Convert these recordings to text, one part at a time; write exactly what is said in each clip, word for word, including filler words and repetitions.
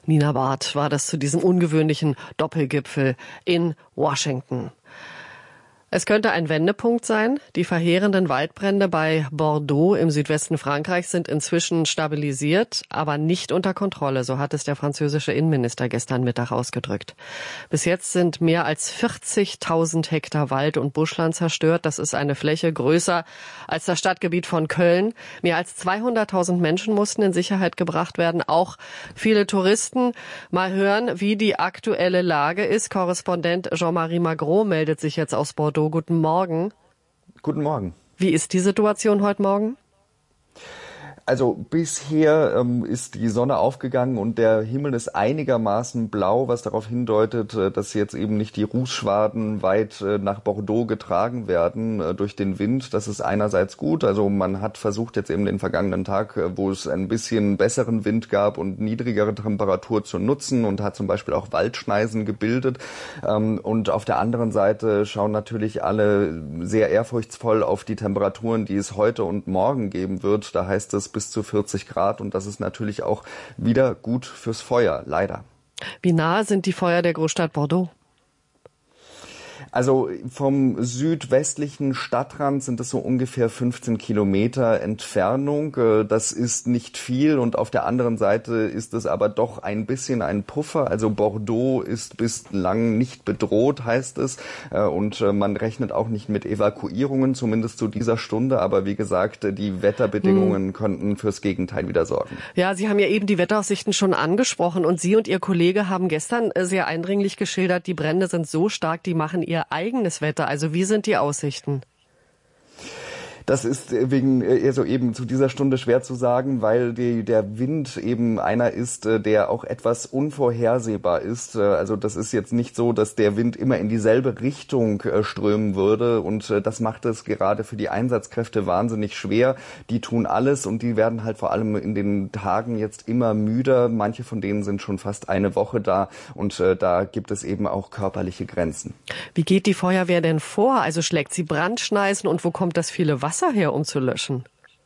Nina Barth war das zu diesem ungewöhnlichen Doppelgipfel in Washington. Es könnte ein Wendepunkt sein. Die verheerenden Waldbrände bei Bordeaux im Südwesten Frankreichs sind inzwischen stabilisiert, aber nicht unter Kontrolle. So hat es der französische Innenminister gestern Mittag ausgedrückt. Bis jetzt sind mehr als vierzigtausend Hektar Wald und Buschland zerstört. Das ist eine Fläche größer als das Stadtgebiet von Köln. Mehr als zweihunderttausend Menschen mussten in Sicherheit gebracht werden, auch viele Touristen. Mal hören, wie die aktuelle Lage ist. Korrespondent Jean-Marie Magro meldet sich jetzt aus Bordeaux. Guten Morgen. Guten Morgen. Wie ist die Situation heute Morgen? Also bisher ähm, ist die Sonne aufgegangen und der Himmel ist einigermaßen blau, was darauf hindeutet, äh, dass jetzt eben nicht die Rußschwaden weit äh, nach Bordeaux getragen werden äh, durch den Wind. Das ist einerseits gut. Also man hat versucht jetzt eben den vergangenen Tag, äh, wo es ein bisschen besseren Wind gab und niedrigere Temperatur zu nutzen und hat zum Beispiel auch Waldschneisen gebildet. Ähm, und auf der anderen Seite schauen natürlich alle sehr ehrfurchtsvoll auf die Temperaturen, die es heute und morgen geben wird. Da heißt es bis zu vierzig Grad und das ist natürlich auch wieder gut fürs Feuer, leider. Wie nahe sind die Feuer der Großstadt Bordeaux? Also vom südwestlichen Stadtrand sind es so ungefähr fünfzehn Kilometer Entfernung. Das ist nicht viel und auf der anderen Seite ist es aber doch ein bisschen ein Puffer. Also Bordeaux ist bislang nicht bedroht, heißt es. Und man rechnet auch nicht mit Evakuierungen, zumindest zu dieser Stunde. Aber wie gesagt, die Wetterbedingungen hm. könnten fürs Gegenteil wieder sorgen. Ja, Sie haben ja eben die Wetteraussichten schon angesprochen und Sie und Ihr Kollege haben gestern sehr eindringlich geschildert, die Brände sind so stark, die machen ihr eigenes Wetter. Also wie sind die Aussichten? Das ist wegen also eben zu dieser Stunde schwer zu sagen, weil die, der Wind eben einer ist, der auch etwas unvorhersehbar ist. Also das ist jetzt nicht so, dass der Wind immer in dieselbe Richtung strömen würde und das macht es gerade für die Einsatzkräfte wahnsinnig schwer. Die tun alles und die werden halt vor allem in den Tagen jetzt immer müder. Manche von denen sind schon fast eine Woche da und da gibt es eben auch körperliche Grenzen. Wie geht die Feuerwehr denn vor? Also schlägt sie Brandschneisen und wo kommt das viele Wasser her, um zu löschen?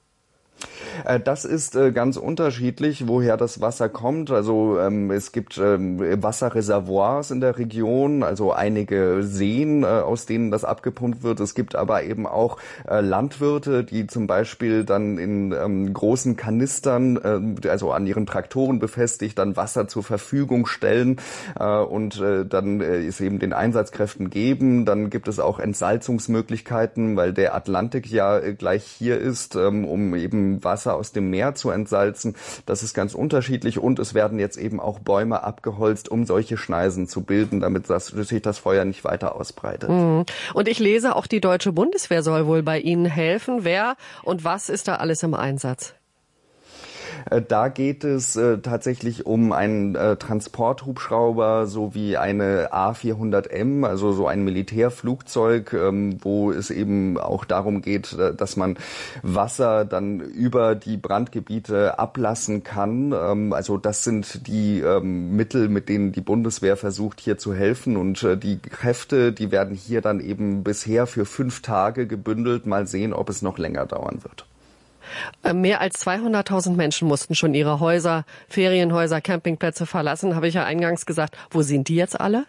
Das ist äh, ganz unterschiedlich, woher das Wasser kommt. Also ähm, es gibt ähm, Wasserreservoirs in der Region, also einige Seen, äh, aus denen das abgepumpt wird. Es gibt aber eben auch äh, Landwirte, die zum Beispiel dann in ähm, großen Kanistern, äh, also an ihren Traktoren befestigt, dann Wasser zur Verfügung stellen äh, und äh, dann äh, es eben den Einsatzkräften geben. Dann gibt es auch Entsalzungsmöglichkeiten, weil der Atlantik ja äh, gleich hier ist, ähm, um eben Wasser aus dem Meer zu entsalzen. Das ist ganz unterschiedlich und es werden jetzt eben auch Bäume abgeholzt, um solche Schneisen zu bilden, damit das, sich das Feuer nicht weiter ausbreitet. Und ich lese, auch die deutsche Bundeswehr soll wohl bei Ihnen helfen. Wer und was ist da alles im Einsatz? Da geht es äh, tatsächlich um einen äh, Transporthubschrauber sowie eine A vierhundert M, also so ein Militärflugzeug, ähm, wo es eben auch darum geht, äh, dass man Wasser dann über die Brandgebiete ablassen kann. Ähm, also das sind die ähm, Mittel, mit denen die Bundeswehr versucht, hier zu helfen. Und äh, die Kräfte, die werden hier dann eben bisher für fünf Tage gebündelt. Mal sehen, ob es noch länger dauern wird. Mehr als zweihunderttausend Menschen mussten schon ihre Häuser, Ferienhäuser, Campingplätze verlassen, habe ich ja eingangs gesagt. Wo sind die jetzt alle?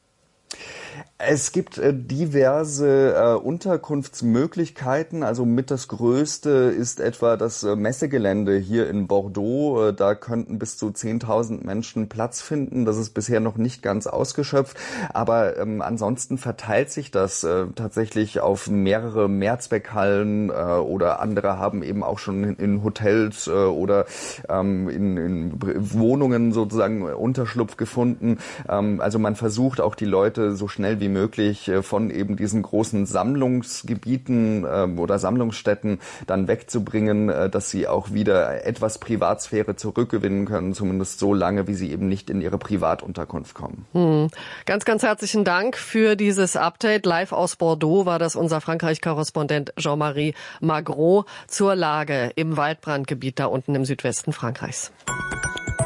Es gibt äh, diverse äh, Unterkunftsmöglichkeiten. Also mit das größte ist etwa das äh, Messegelände hier in Bordeaux. Äh, da könnten bis zu zehntausend Menschen Platz finden. Das ist bisher noch nicht ganz ausgeschöpft. Aber ähm, ansonsten verteilt sich das äh, tatsächlich auf mehrere Mehrzweckhallen äh, oder andere haben eben auch schon in, in Hotels äh, oder ähm, in, in Wohnungen sozusagen Unterschlupf gefunden. Ähm, also man versucht auch die Leute so schnell wie möglich von eben diesen großen Sammlungsgebieten äh, oder Sammlungsstätten dann wegzubringen, äh, dass sie auch wieder etwas Privatsphäre zurückgewinnen können, zumindest so lange, wie sie eben nicht in ihre Privatunterkunft kommen. Hm. Ganz, ganz herzlichen Dank für dieses Update. Live aus Bordeaux war das unser Frankreich-Korrespondent Jean-Marie Magro zur Lage im Waldbrandgebiet da unten im Südwesten Frankreichs.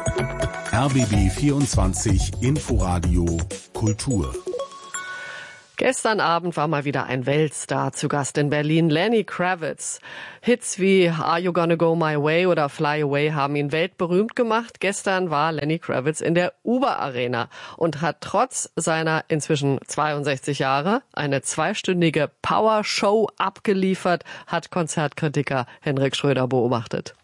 R B B vierundzwanzig Inforadio Kultur. Gestern Abend war mal wieder ein Weltstar zu Gast in Berlin, Lenny Kravitz. Hits wie Are You Gonna Go My Way oder Fly Away haben ihn weltberühmt gemacht. Gestern war Lenny Kravitz in der Uber Arena und hat trotz seiner inzwischen zweiundsechzig Jahre eine zweistündige Power-Show abgeliefert, hat Konzertkritiker Henrik Schröder beobachtet.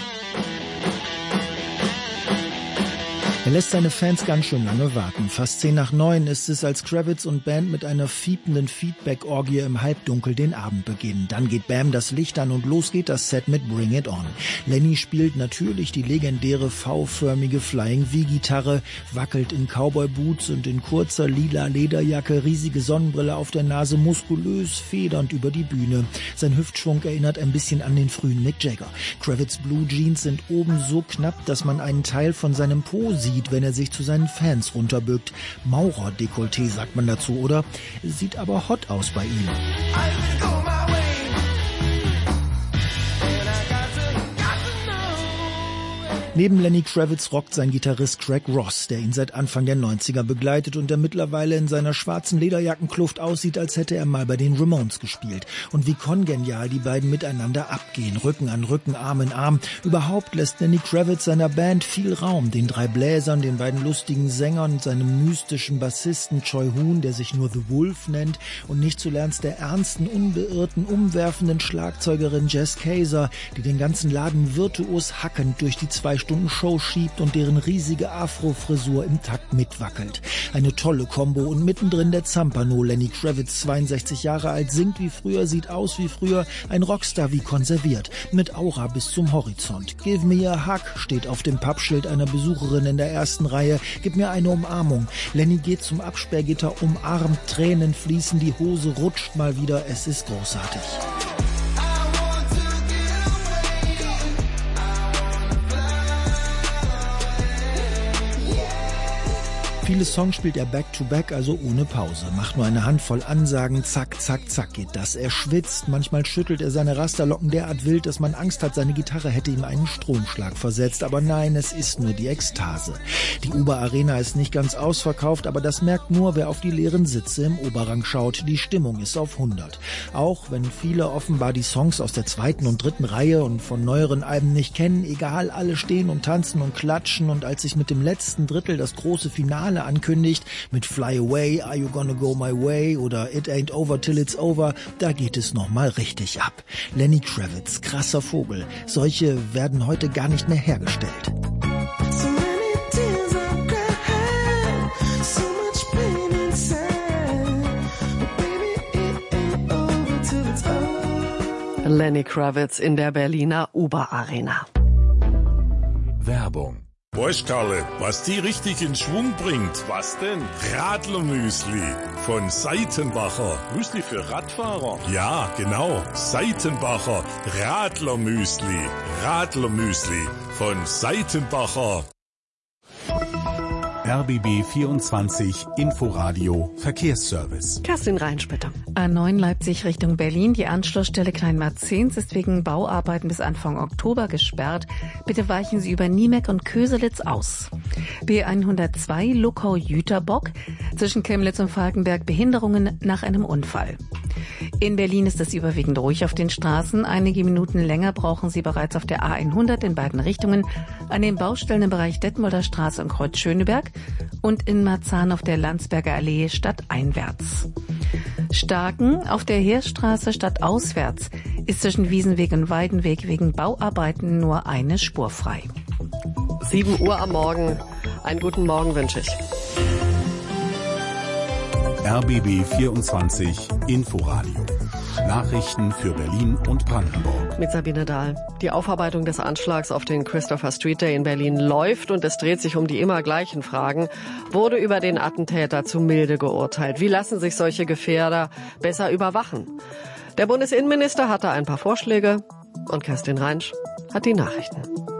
Er lässt seine Fans ganz schön lange warten. Fast zehn nach neun ist es, als Kravitz und Band mit einer fiependen Feedback-Orgie im Halbdunkel den Abend beginnen. Dann geht Bam das Licht an und los geht das Set mit Bring It On. Lenny spielt natürlich die legendäre V-förmige Flying V-Gitarre, wackelt in Cowboy-Boots und in kurzer lila Lederjacke, riesige Sonnenbrille auf der Nase, muskulös, federnd über die Bühne. Sein Hüftschwung erinnert ein bisschen an den frühen Mick Jagger. Kravitz' Blue Jeans sind oben so knapp, dass man einen Teil von seinem Po sieht, wenn er sich zu seinen Fans runterbückt. Maurer-Dekolleté sagt man dazu, oder? Sieht aber hot aus bei ihm. Neben Lenny Kravitz rockt sein Gitarrist Craig Ross, der ihn seit Anfang der neunziger begleitet und der mittlerweile in seiner schwarzen Lederjackenkluft aussieht, als hätte er mal bei den Ramones gespielt. Und wie kongenial die beiden miteinander abgehen, Rücken an Rücken, Arm in Arm. Überhaupt lässt Lenny Kravitz seiner Band viel Raum, den drei Bläsern, den beiden lustigen Sängern, seinem mystischen Bassisten Choi Hoon, der sich nur The Wolf nennt, und nicht zuletzt der ernsten, unbeirrten, umwerfenden Schlagzeugerin Jess Kayser, die den ganzen Laden virtuos hackend durch die zwei Stunden Show schiebt und deren riesige Afro-Frisur im Takt mitwackelt. Eine tolle Kombo und mittendrin der Zampano. Lenny Kravitz, zweiundsechzig Jahre alt, singt wie früher, sieht aus wie früher, ein Rockstar wie konserviert, mit Aura bis zum Horizont. Give me a hug steht auf dem Pappschild einer Besucherin in der ersten Reihe. Gib mir eine Umarmung. Lenny geht zum Absperrgitter, umarmt, Tränen fließen, die Hose rutscht mal wieder, es ist großartig. Viele Songs spielt er back-to-back, also ohne Pause. Macht nur eine Handvoll Ansagen, zack, zack, zack geht das. Er schwitzt, manchmal schüttelt er seine Rasterlocken derart wild, dass man Angst hat, seine Gitarre hätte ihm einen Stromschlag versetzt. Aber nein, es ist nur die Ekstase. Die Uber Arena ist nicht ganz ausverkauft, aber das merkt nur, wer auf die leeren Sitze im Oberrang schaut. Die Stimmung ist auf hundert. Auch wenn viele offenbar die Songs aus der zweiten und dritten Reihe und von neueren Alben nicht kennen, egal, alle stehen und tanzen und klatschen, und als sich mit dem letzten Drittel das große Finale ankündigt, mit Fly Away, Are You Gonna Go My Way oder It Ain't Over Till It's Over, da geht es nochmal richtig ab. Lenny Kravitz, krasser Vogel. Solche werden heute gar nicht mehr hergestellt. Lenny Kravitz in der Berliner Uber Arena. Werbung. Weißt, Karle, was die richtig in Schwung bringt? Was denn? Radlermüsli von Seitenbacher. Müsli für Radfahrer? Ja, genau. Seitenbacher Radlermüsli. Radlermüsli von Seitenbacher. R B B vierundzwanzig Inforadio Verkehrsservice. Kerstin Reinsch, bitte. A neun Leipzig Richtung Berlin. Die Anschlussstelle Kleinmarzens ist wegen Bauarbeiten bis Anfang Oktober gesperrt. Bitte weichen Sie über Niemeck und Köselitz aus. B hundertzwei Luckau-Jüterbock. Zwischen Chemnitz und Falkenberg Behinderungen nach einem Unfall. In Berlin ist es überwiegend ruhig auf den Straßen. Einige Minuten länger brauchen Sie bereits auf der A hundert in beiden Richtungen, an den Baustellen im Bereich Detmolder Straße und Kreuz Schöneberg und in Marzahn auf der Landsberger Allee stadteinwärts. Starken auf der Heerstraße stadtauswärts ist zwischen Wiesenweg und Weidenweg wegen Bauarbeiten nur eine Spur frei. sieben Uhr am Morgen. Einen guten Morgen wünsche ich. R B B vierundzwanzig Inforadio. Nachrichten für Berlin und Brandenburg. Mit Sabine Dahl. Die Aufarbeitung des Anschlags auf den Christopher Street Day in Berlin läuft und es dreht sich um die immer gleichen Fragen. Wurde über den Attentäter zu milde geurteilt? Wie lassen sich solche Gefährder besser überwachen? Der Bundesinnenminister hatte ein paar Vorschläge und Kerstin Reinsch hat die Nachrichten.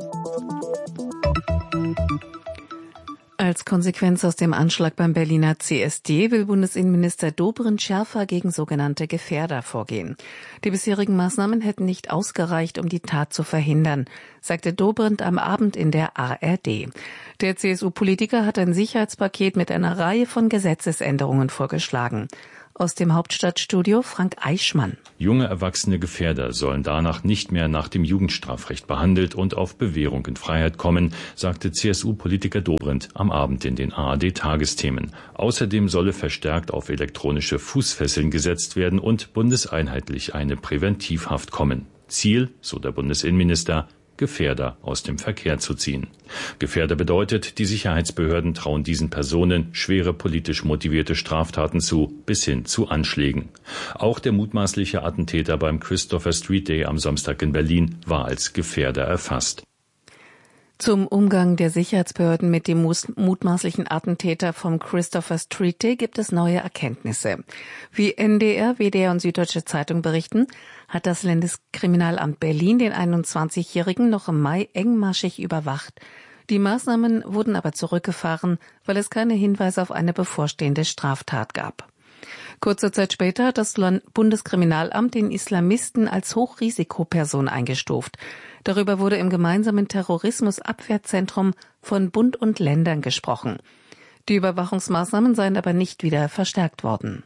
Als Konsequenz aus dem Anschlag beim Berliner C S D will Bundesinnenminister Dobrindt schärfer gegen sogenannte Gefährder vorgehen. Die bisherigen Maßnahmen hätten nicht ausgereicht, um die Tat zu verhindern, sagte Dobrindt am Abend in der A R D. Der C S U-Politiker hat ein Sicherheitspaket mit einer Reihe von Gesetzesänderungen vorgeschlagen. Aus dem Hauptstadtstudio Frank Eichmann. Junge erwachsene Gefährder sollen danach nicht mehr nach dem Jugendstrafrecht behandelt und auf Bewährung in Freiheit kommen, sagte C S U-Politiker Dobrindt am Abend in den A R D-Tagesthemen. Außerdem solle verstärkt auf elektronische Fußfesseln gesetzt werden und bundeseinheitlich eine Präventivhaft kommen. Ziel, so der Bundesinnenminister, Gefährder aus dem Verkehr zu ziehen. Gefährder bedeutet, die Sicherheitsbehörden trauen diesen Personen schwere politisch motivierte Straftaten zu, bis hin zu Anschlägen. Auch der mutmaßliche Attentäter beim Christopher Street Day am Samstag in Berlin war als Gefährder erfasst. Zum Umgang der Sicherheitsbehörden mit dem mutmaßlichen Attentäter vom Christopher Street Day gibt es neue Erkenntnisse. Wie N D R, W D R und Süddeutsche Zeitung berichten, hat das Landeskriminalamt Berlin den einundzwanzigjährigen noch im Mai engmaschig überwacht. Die Maßnahmen wurden aber zurückgefahren, weil es keine Hinweise auf eine bevorstehende Straftat gab. Kurze Zeit später hat das Bundeskriminalamt den Islamisten als Hochrisikoperson eingestuft. Darüber wurde im gemeinsamen Terrorismusabwehrzentrum von Bund und Ländern gesprochen. Die Überwachungsmaßnahmen seien aber nicht wieder verstärkt worden.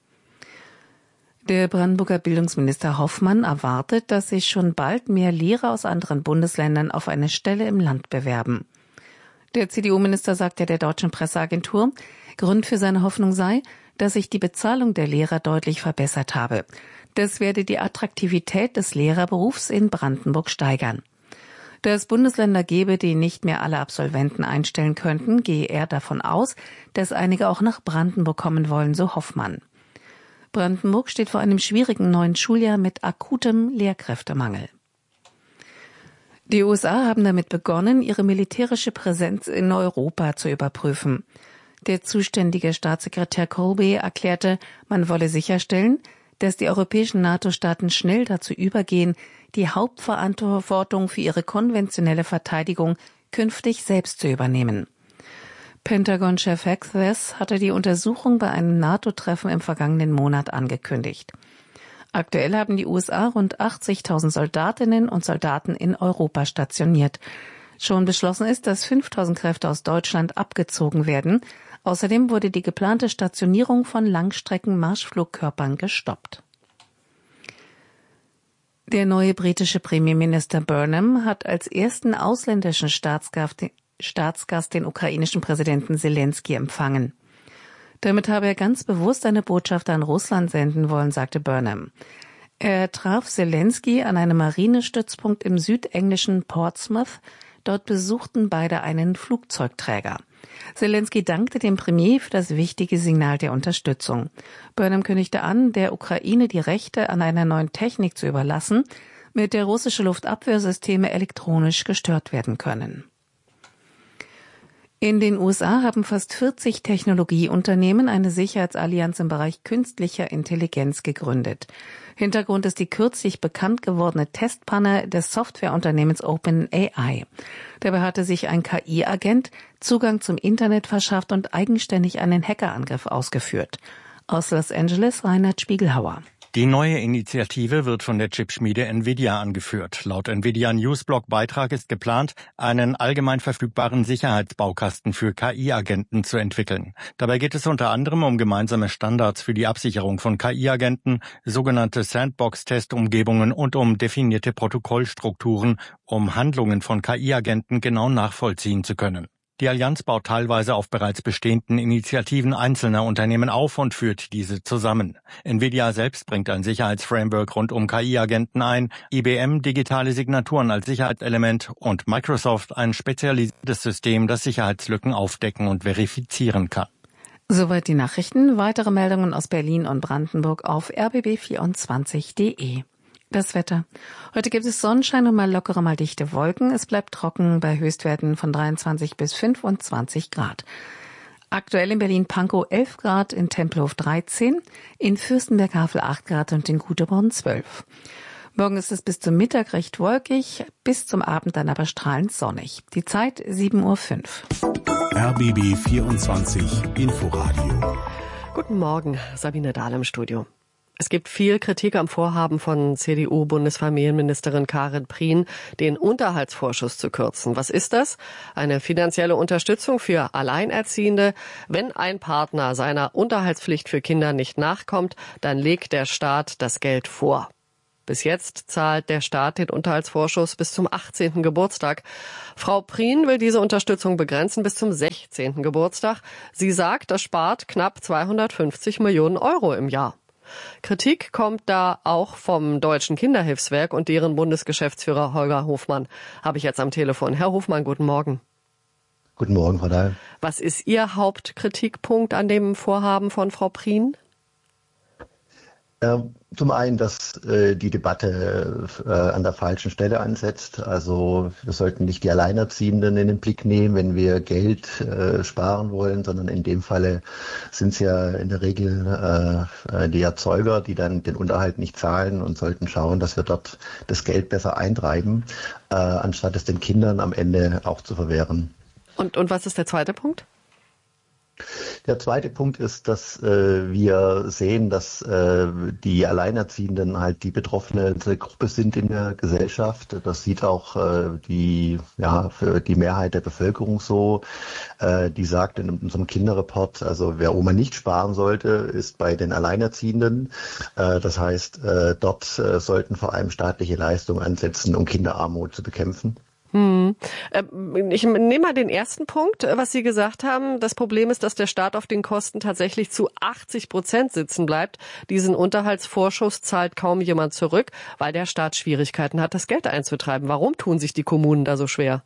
Der Brandenburger Bildungsminister Hoffmann erwartet, dass sich schon bald mehr Lehrer aus anderen Bundesländern auf eine Stelle im Land bewerben. Der C D U-Minister sagte der Deutschen Presseagentur, Grund für seine Hoffnung sei, dass sich die Bezahlung der Lehrer deutlich verbessert habe. Das werde die Attraktivität des Lehrerberufs in Brandenburg steigern. Da es Bundesländer gebe, die nicht mehr alle Absolventen einstellen könnten, gehe er davon aus, dass einige auch nach Brandenburg kommen wollen, so Hoffmann. Brandenburg steht vor einem schwierigen neuen Schuljahr mit akutem Lehrkräftemangel. Die U S A haben damit begonnen, ihre militärische Präsenz in Europa zu überprüfen. Der zuständige Staatssekretär Colby erklärte, man wolle sicherstellen, dass die europäischen NATO-Staaten schnell dazu übergehen, die Hauptverantwortung für ihre konventionelle Verteidigung künftig selbst zu übernehmen. Pentagon-Chef Hexas hatte die Untersuchung bei einem NATO-Treffen im vergangenen Monat angekündigt. Aktuell haben die U S A rund achtzigtausend Soldatinnen und Soldaten in Europa stationiert. Schon beschlossen ist, dass fünftausend Kräfte aus Deutschland abgezogen werden. Außerdem wurde die geplante Stationierung von Langstrecken-Marschflugkörpern gestoppt. Der neue britische Premierminister Burnham hat als ersten ausländischen Staatsgast, Staatsgast den ukrainischen Präsidenten Zelensky empfangen. Damit habe er ganz bewusst eine Botschaft an Russland senden wollen, sagte Burnham. Er traf Zelensky an einem Marinestützpunkt im südenglischen Portsmouth. Dort besuchten beide einen Flugzeugträger. Zelensky dankte dem Premier für das wichtige Signal der Unterstützung. Burnham kündigte an, der Ukraine die Rechte an einer neuen Technik zu überlassen, mit der russische Luftabwehrsysteme elektronisch gestört werden können. In den U S A haben fast vierzig Technologieunternehmen eine Sicherheitsallianz im Bereich künstlicher Intelligenz gegründet. Hintergrund ist die kürzlich bekannt gewordene Testpanne des Softwareunternehmens OpenAI. Dabei hatte sich ein K I-Agent Zugang zum Internet verschafft und eigenständig einen Hackerangriff ausgeführt. Aus Los Angeles Reinhard Spiegelhauer. Die neue Initiative wird von der Chipschmiede Nvidia angeführt. Laut Nvidia Newsblog-Beitrag ist geplant, einen allgemein verfügbaren Sicherheitsbaukasten für K I-Agenten zu entwickeln. Dabei geht es unter anderem um gemeinsame Standards für die Absicherung von K I-Agenten, sogenannte Sandbox-Testumgebungen und um definierte Protokollstrukturen, um Handlungen von K I-Agenten genau nachvollziehen zu können. Die Allianz baut teilweise auf bereits bestehenden Initiativen einzelner Unternehmen auf und führt diese zusammen. Nvidia selbst bringt ein Sicherheitsframework rund um K I-Agenten ein, I B M digitale Signaturen als Sicherheitselement und Microsoft ein spezialisiertes System, das Sicherheitslücken aufdecken und verifizieren kann. Soweit die Nachrichten. Weitere Meldungen aus Berlin und Brandenburg auf r b b vierundzwanzig punkt de. Das Wetter. Heute gibt es Sonnenschein und mal lockere, mal dichte Wolken. Es bleibt trocken bei Höchstwerten von dreiundzwanzig bis fünfundzwanzig Grad. Aktuell in Berlin-Pankow elf Grad, in Tempelhof dreizehn, in Fürstenberg-Havel acht Grad und in Güteborn zwölf. Morgen ist es bis zum Mittag recht wolkig, bis zum Abend dann aber strahlend sonnig. Die Zeit sieben Uhr fünf. R B B vierundzwanzig Inforadio. Guten Morgen, Sabine Dahl im Studio. Es gibt viel Kritik am Vorhaben von C D U-Bundesfamilienministerin Karin Prien, den Unterhaltsvorschuss zu kürzen. Was ist das? Eine finanzielle Unterstützung für Alleinerziehende. Wenn ein Partner seiner Unterhaltspflicht für Kinder nicht nachkommt, dann legt der Staat das Geld vor. Bis jetzt zahlt der Staat den Unterhaltsvorschuss bis zum achtzehnten Geburtstag. Frau Prien will diese Unterstützung begrenzen bis zum sechzehnten Geburtstag. Sie sagt, das spart knapp zweihundertfünfzig Millionen Euro im Jahr. Kritik kommt da auch vom Deutschen Kinderhilfswerk und deren Bundesgeschäftsführer Holger Hofmann. Habe ich jetzt am Telefon. Herr Hofmann, guten Morgen. Guten Morgen, Frau Dahl. Was ist Ihr Hauptkritikpunkt an dem Vorhaben von Frau Prien? Äh, zum einen, dass äh, die Debatte äh, an der falschen Stelle ansetzt. Also wir sollten nicht die Alleinerziehenden in den Blick nehmen, wenn wir Geld äh, sparen wollen, sondern in dem Falle sind es ja in der Regel äh, die Erzeuger, die dann den Unterhalt nicht zahlen und sollten schauen, dass wir dort das Geld besser eintreiben, äh, anstatt es den Kindern am Ende auch zu verwehren. Und, und was ist der zweite Punkt? Der zweite Punkt ist, dass äh, wir sehen, dass äh, die Alleinerziehenden halt die betroffene Gruppe sind in der Gesellschaft. Das sieht auch äh, die, ja, für die Mehrheit der Bevölkerung so. Äh, die sagt in unserem Kinderreport, also wer Oma nicht sparen sollte, ist bei den Alleinerziehenden. Äh, das heißt, äh, dort äh, sollten vor allem staatliche Leistungen ansetzen, um Kinderarmut zu bekämpfen. Hm. Ich nehme mal den ersten Punkt, was Sie gesagt haben. Das Problem ist, dass der Staat auf den Kosten tatsächlich zu achtzig Prozent sitzen bleibt. Diesen Unterhaltsvorschuss zahlt kaum jemand zurück, weil der Staat Schwierigkeiten hat, das Geld einzutreiben. Warum tun sich die Kommunen da so schwer?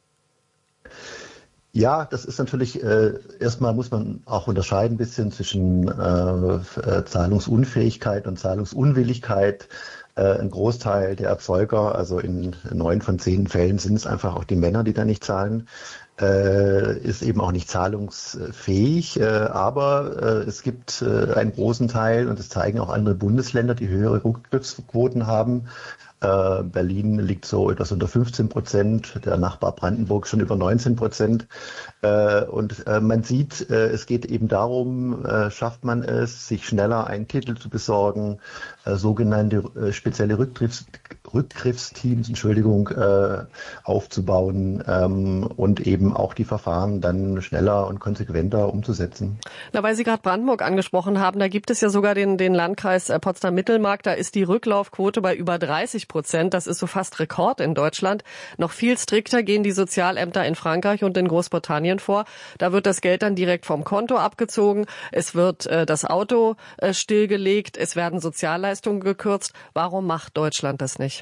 Ja, das ist natürlich, äh, erstmal muss man auch unterscheiden ein bisschen zwischen äh, Zahlungsunfähigkeit und Zahlungsunwilligkeit. Ein Großteil der Erzeuger, also in neun von zehn Fällen sind es einfach auch die Männer, die da nicht zahlen, äh, ist eben auch nicht zahlungsfähig. Äh, aber äh, es gibt äh, einen großen Teil, und das zeigen auch andere Bundesländer, die höhere Rückgriffsquoten haben. Äh, Berlin liegt so etwas unter fünfzehn Prozent, der Nachbar Brandenburg schon über neunzehn Prozent. Äh, und äh, man sieht, äh, es geht eben darum, äh, schafft man es, sich schneller einen Titel zu besorgen, äh, sogenannte äh, spezielle Rückgriffs Rückgriffsteams, Entschuldigung, äh, aufzubauen ähm, und eben auch die Verfahren dann schneller und konsequenter umzusetzen. Na, weil Sie gerade Brandenburg angesprochen haben, da gibt es ja sogar den, den Landkreis Potsdam-Mittelmark, da ist die Rücklaufquote bei über dreißig Prozent. Das ist so fast Rekord in Deutschland. Noch viel strikter gehen die Sozialämter in Frankreich und in Großbritannien vor. Da wird das Geld dann direkt vom Konto abgezogen. Es wird äh, das Auto äh, stillgelegt. Es werden Sozialleistungen gekürzt. Warum macht Deutschland das nicht?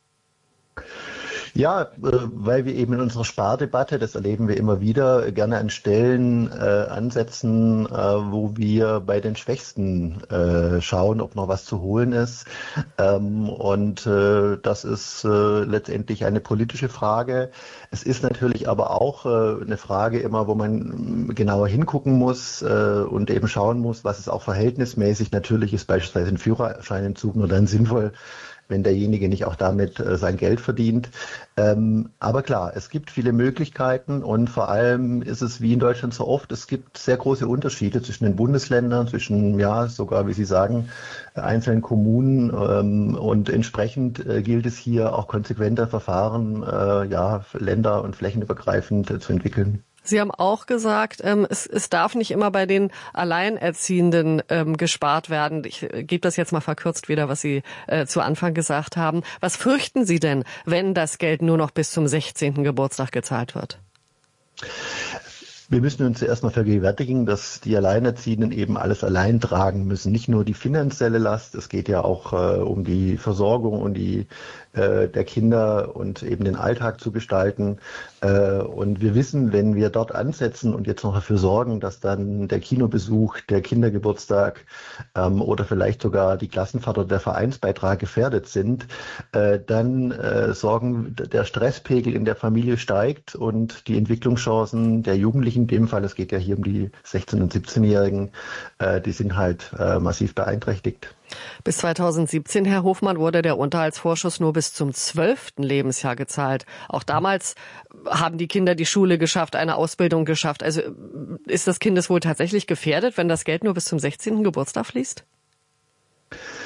Ja, äh, weil wir eben in unserer Spardebatte, das erleben wir immer wieder, gerne an Stellen äh, ansetzen, äh, wo wir bei den Schwächsten äh, schauen, ob noch was zu holen ist. Ähm, und äh, das ist äh, letztendlich eine politische Frage. Es ist natürlich aber auch äh, eine Frage immer, wo man genauer hingucken muss äh, und eben schauen muss, was ist auch verhältnismäßig. Natürlich ist beispielsweise ein Führerscheinentzug nur dann sinnvoll, wenn derjenige nicht auch damit äh, sein Geld verdient. Ähm, aber klar, es gibt viele Möglichkeiten und vor allem ist es wie in Deutschland so oft, es gibt sehr große Unterschiede zwischen den Bundesländern, zwischen, ja, sogar, wie Sie sagen, einzelnen Kommunen ähm, und entsprechend äh, gilt es hier auch konsequenter Verfahren, äh, ja, länder- und flächenübergreifend äh, zu entwickeln. Sie haben auch gesagt, ähm, es, es darf nicht immer bei den Alleinerziehenden ähm, gespart werden. Ich äh, gebe das jetzt mal verkürzt wieder, was Sie äh, zu Anfang gesagt haben. Was fürchten Sie denn, wenn das Geld nur noch bis zum sechzehnten Geburtstag gezahlt wird? Wir müssen uns zuerst mal vergegenwärtigen, dass die Alleinerziehenden eben alles allein tragen müssen. Nicht nur die finanzielle Last, es geht ja auch äh, um die Versorgung und die äh, der Kinder und eben den Alltag zu gestalten. Äh, und wir wissen, wenn wir dort ansetzen und jetzt noch dafür sorgen, dass dann der Kinobesuch, der Kindergeburtstag ähm, oder vielleicht sogar die Klassenfahrt oder der Vereinsbeitrag gefährdet sind, äh, dann äh, sorgen, der Stresspegel in der Familie steigt und die Entwicklungschancen der Jugendlichen, in dem Fall, es geht ja hier um die sechzehn- und siebzehnjährigen, äh, die sind halt äh, massiv beeinträchtigt. Bis zweitausendsiebzehn, Herr Hofmann, wurde der Unterhaltsvorschuss nur bis zum zwölften Lebensjahr gezahlt. Auch damals haben die Kinder die Schule geschafft, eine Ausbildung geschafft. Also ist das Kindeswohl tatsächlich gefährdet, wenn das Geld nur bis zum sechzehnten Geburtstag fließt?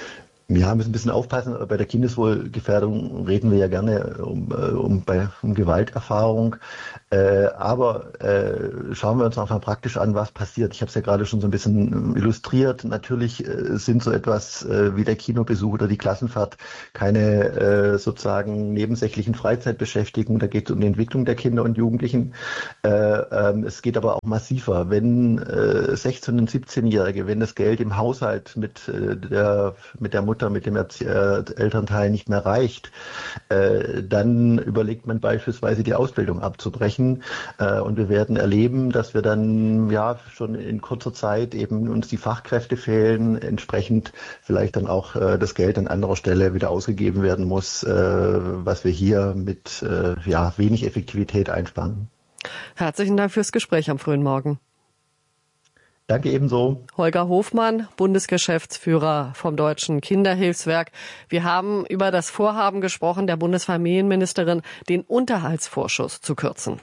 Ja, wir müssen ein bisschen aufpassen. Bei der Kindeswohlgefährdung reden wir ja gerne um, um, bei, um Gewalterfahrung. Äh, aber äh, schauen wir uns auch mal praktisch an, was passiert. Ich habe es ja gerade schon so ein bisschen illustriert. Natürlich äh, sind so etwas äh, wie der Kinobesuch oder die Klassenfahrt keine äh, sozusagen nebensächlichen Freizeitbeschäftigungen. Da geht es um die Entwicklung der Kinder und Jugendlichen. Äh, ähm, es geht aber auch massiver. Wenn äh, sechzehn- und siebzehnjährige, wenn das Geld im Haushalt mit äh, der mit der Mutter, mit dem Erzie- äh, Elternteil nicht mehr reicht, äh, dann überlegt man beispielsweise die Ausbildung abzubrechen. Äh, und wir werden erleben, dass wir dann ja schon in kurzer Zeit eben uns die Fachkräfte fehlen, entsprechend vielleicht dann auch äh, das Geld an anderer Stelle wieder ausgegeben werden muss, äh, was wir hier mit äh, ja wenig Effektivität einsparen. Herzlichen Dank fürs Gespräch am frühen Morgen. Danke ebenso. Holger Hofmann, Bundesgeschäftsführer vom Deutschen Kinderhilfswerk. Wir haben über das Vorhaben gesprochen, der Bundesfamilienministerin den Unterhaltsvorschuss zu kürzen.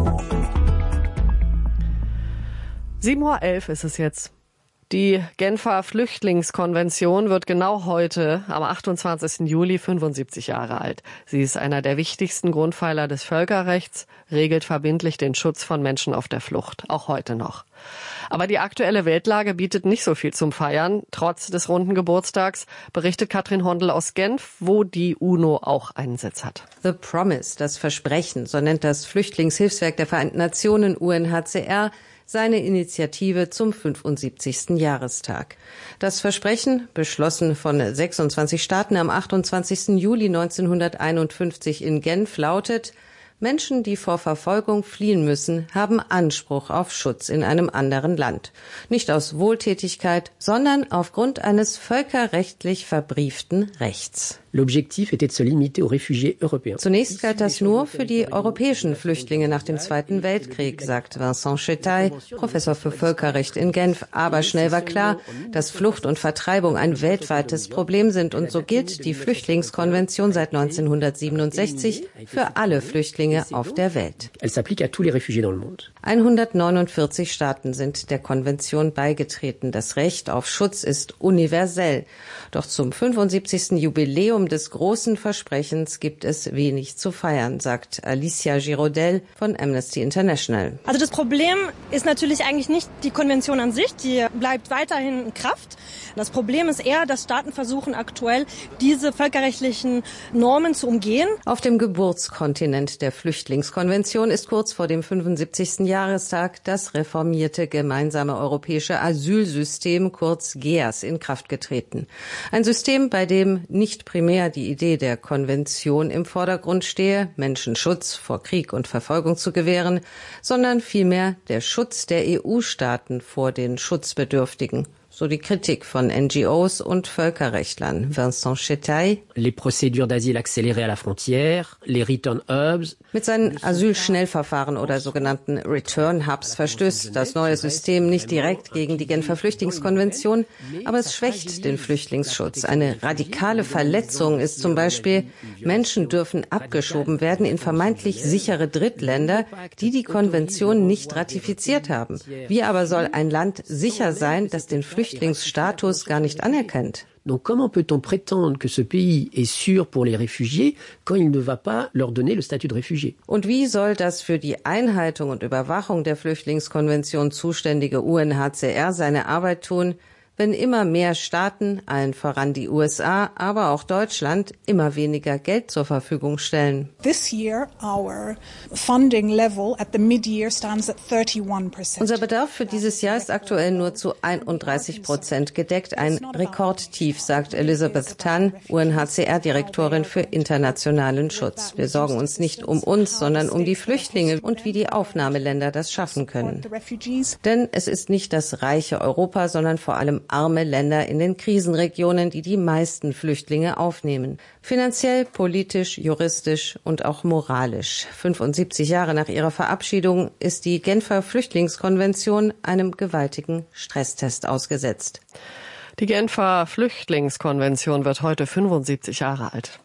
sieben Uhr elf ist es jetzt. Die Genfer Flüchtlingskonvention wird genau heute, am achtundzwanzigsten Juli, fünfundsiebzig Jahre alt. Sie ist einer der wichtigsten Grundpfeiler des Völkerrechts, regelt verbindlich den Schutz von Menschen auf der Flucht, auch heute noch. Aber die aktuelle Weltlage bietet nicht so viel zum Feiern, trotz des runden Geburtstags, berichtet Katrin Hondel aus Genf, wo die UNO auch einen Sitz hat. The Promise, das Versprechen, so nennt das Flüchtlingshilfswerk der Vereinten Nationen, U N H C R, seine Initiative zum fünfundsiebzigsten Jahrestag. Das Versprechen, beschlossen von sechsundzwanzig Staaten am achtundzwanzigsten Juli neunzehnhunderteinundfünfzig in Genf, lautet: Menschen, die vor Verfolgung fliehen müssen, haben Anspruch auf Schutz in einem anderen Land. Nicht aus Wohltätigkeit, sondern aufgrund eines völkerrechtlich verbrieften Rechts. L'objectif était de se limiter aux réfugiés européens. Zunächst galt das nur für die europäischen Flüchtlinge nach dem Zweiten Weltkrieg, sagt Vincent Chetaille, Professor für Völkerrecht in Genf. Aber schnell war klar, dass Flucht und Vertreibung ein weltweites Problem sind. Und so gilt die Flüchtlingskonvention seit neunzehnhundertsiebenundsechzig für alle Flüchtlinge auf der Welt. Elle s'applique à tous les réfugiés dans le monde. hundertneunundvierzig Staaten sind der Konvention beigetreten. Das Recht auf Schutz ist universell. Doch zum fünfundsiebzigsten Jubiläum des großen Versprechens gibt es wenig zu feiern, sagt Alicia Girodel von Amnesty International. Also das Problem ist natürlich eigentlich nicht die Konvention an sich, die bleibt weiterhin in Kraft. Das Problem ist eher, dass Staaten versuchen aktuell, diese völkerrechtlichen Normen zu umgehen. Auf dem Geburtskontinent der Flüchtlingskonvention ist kurz vor dem fünfundsiebzigsten Jahrestag das reformierte gemeinsame europäische Asylsystem, kurz G E A S, in Kraft getreten. Ein System, bei dem nicht primär die Idee der Konvention im Vordergrund stehe, Menschen Schutz vor Krieg und Verfolgung zu gewähren, sondern vielmehr der Schutz der E U-Staaten vor den Schutzbedürftigen. So die Kritik von N G Os und Völkerrechtlern. Vincent Chetaille. Les procédures d'asile accélérées à la frontière, les return hubs. Mit seinen Asylschnellverfahren oder sogenannten Return Hubs verstößt das neue System nicht direkt gegen die Genfer Flüchtlingskonvention, aber es schwächt den Flüchtlingsschutz. Eine radikale Verletzung ist zum Beispiel, Menschen dürfen abgeschoben werden in vermeintlich sichere Drittländer, die die Konvention nicht ratifiziert haben. Wie aber soll ein Land sicher sein, das den Flüchtlingsstatus gar nicht anerkennt? Donc comment peut-on prétendre que ce pays est sûr pour les réfugiés quand il ne va pas leur donner le statut de réfugié? Und wie soll das für die Einhaltung und Überwachung der Flüchtlingskonvention zuständige U N H C R seine Arbeit tun, wenn immer mehr Staaten, allen voran die U S A, aber auch Deutschland, immer weniger Geld zur Verfügung stellen? This year our funding level at the mid-year stands at thirty-one percent. Unser Bedarf für dieses Jahr ist aktuell nur zu einunddreißig Prozent gedeckt. Ein Rekordtief, sagt Elizabeth Tan, U N H C R-Direktorin für internationalen Schutz. Wir sorgen uns nicht um uns, sondern um die Flüchtlinge und wie die Aufnahmeländer das schaffen können. Denn es ist nicht das reiche Europa, sondern vor allem arme Länder in den Krisenregionen, die die meisten Flüchtlinge aufnehmen. Finanziell, politisch, juristisch und auch moralisch. fünfundsiebzig Jahre nach ihrer Verabschiedung ist die Genfer Flüchtlingskonvention einem gewaltigen Stresstest ausgesetzt. Die Genfer Flüchtlingskonvention wird heute fünfundsiebzig Jahre alt.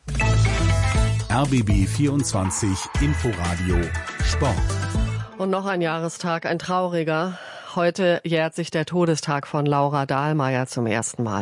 R B B vierundzwanzig Inforadio Sport. Und noch ein Jahrestag, ein trauriger. Heute jährt sich der Todestag von Laura Dahlmeier zum ersten Mal.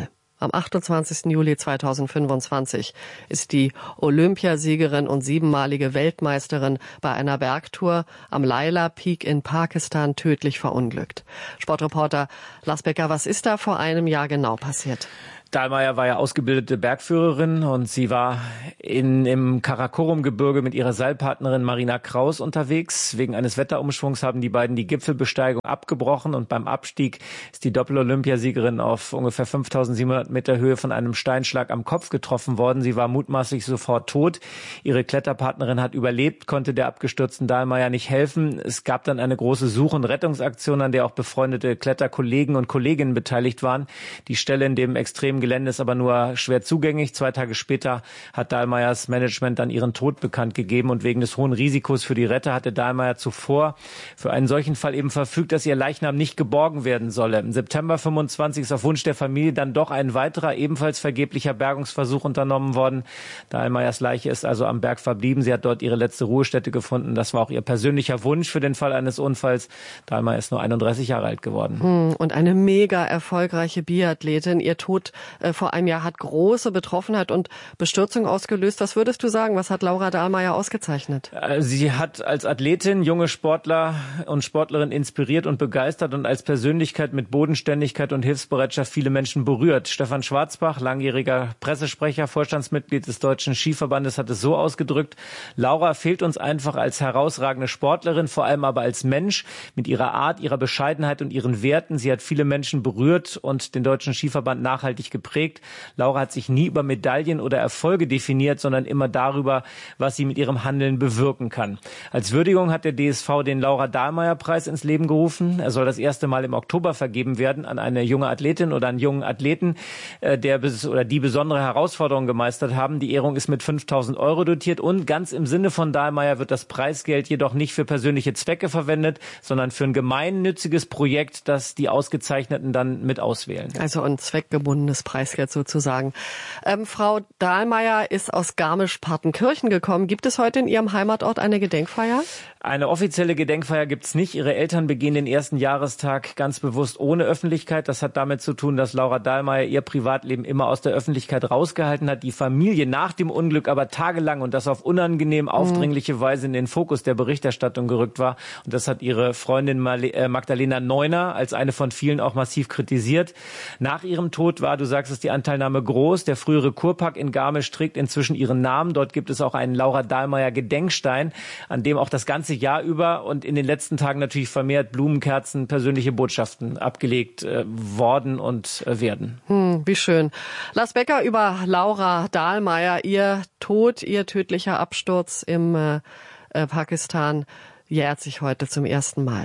Am achtundzwanzigsten Juli zweitausendfünfundzwanzig ist die Olympiasiegerin und siebenmalige Weltmeisterin bei einer Bergtour am Laila Peak in Pakistan tödlich verunglückt. Sportreporter Lars Becker, was ist da vor einem Jahr genau passiert? Dahlmeier war ja ausgebildete Bergführerin und sie war in, im Karakorum-Gebirge mit ihrer Seilpartnerin Marina Kraus unterwegs. Wegen eines Wetterumschwungs haben die beiden die Gipfelbesteigung abgebrochen und beim Abstieg ist die Doppel-Olympiasiegerin auf ungefähr fünftausendsiebenhundert Meter Höhe von einem Steinschlag am Kopf getroffen worden. Sie war mutmaßlich sofort tot. Ihre Kletterpartnerin hat überlebt, konnte der abgestürzten Dahlmeier nicht helfen. Es gab dann eine große Such- und Rettungsaktion, an der auch befreundete Kletterkollegen und Kolleginnen beteiligt waren. Die Stelle in dem extremen Gelände ist aber nur schwer zugänglich. Zwei Tage später hat Dahlmeiers Management dann ihren Tod bekannt gegeben und wegen des hohen Risikos für die Retter hatte Dahlmeier zuvor für einen solchen Fall eben verfügt, dass ihr Leichnam nicht geborgen werden solle. Im September fünfundzwanzig ist auf Wunsch der Familie dann doch ein weiterer, ebenfalls vergeblicher Bergungsversuch unternommen worden. Dahlmeiers Leiche ist also am Berg verblieben. Sie hat dort ihre letzte Ruhestätte gefunden. Das war auch ihr persönlicher Wunsch für den Fall eines Unfalls. Dahlmeier ist nur einunddreißig Jahre alt geworden. Und eine mega erfolgreiche Biathletin. Ihr Tod vor einem Jahr hat große Betroffenheit und Bestürzung ausgelöst. Was würdest du sagen? Was hat Laura Dahlmeier ausgezeichnet? Sie hat als Athletin junge Sportler und Sportlerinnen inspiriert und begeistert und als Persönlichkeit mit Bodenständigkeit und Hilfsbereitschaft viele Menschen berührt. Stefan Schwarzbach, langjähriger Pressesprecher, Vorstandsmitglied des Deutschen Skiverbandes, hat es so ausgedrückt: Laura fehlt uns einfach als herausragende Sportlerin, vor allem aber als Mensch mit ihrer Art, ihrer Bescheidenheit und ihren Werten. Sie hat viele Menschen berührt und den Deutschen Skiverband nachhaltig geprägt. Laura hat sich nie über Medaillen oder Erfolge definiert, sondern immer darüber, was sie mit ihrem Handeln bewirken kann. Als Würdigung hat der D S V den Laura-Dahlmeier-Preis ins Leben gerufen. Er soll das erste Mal im Oktober vergeben werden an eine junge Athletin oder einen jungen Athleten, der oder die besondere Herausforderungen gemeistert haben. Die Ehrung ist mit fünftausend Euro dotiert und ganz im Sinne von Dahlmeier wird das Preisgeld jedoch nicht für persönliche Zwecke verwendet, sondern für ein gemeinnütziges Projekt, das die Ausgezeichneten dann mit auswählen. Also ein zweckgebundenes Preisgeld sozusagen. Ähm, Frau Dahlmeier ist aus Garmisch-Partenkirchen gekommen. Gibt es heute in ihrem Heimatort eine Gedenkfeier? Eine offizielle Gedenkfeier gibt's nicht. Ihre Eltern begehen den ersten Jahrestag ganz bewusst ohne Öffentlichkeit. Das hat damit zu tun, dass Laura Dahlmeier ihr Privatleben immer aus der Öffentlichkeit rausgehalten hat. Die Familie nach dem Unglück aber tagelang und das auf unangenehm aufdringliche Weise in den Fokus der Berichterstattung gerückt war. Und das hat ihre Freundin Magdalena Neuner als eine von vielen auch massiv kritisiert. Nach ihrem Tod war, du sagst es, die Anteilnahme groß. Der frühere Kurpark in Garmisch trägt inzwischen ihren Namen. Dort gibt es auch einen Laura Dahlmeier Gedenkstein, an dem auch das ganze Jahr über und in den letzten Tagen natürlich vermehrt Blumenkerzen, persönliche Botschaften abgelegt äh, worden und äh, werden. Hm, wie schön. Lars Becker über Laura Dahlmeier, ihr Tod, ihr tödlicher Absturz im äh, äh, Pakistan jährt sich heute zum ersten Mal.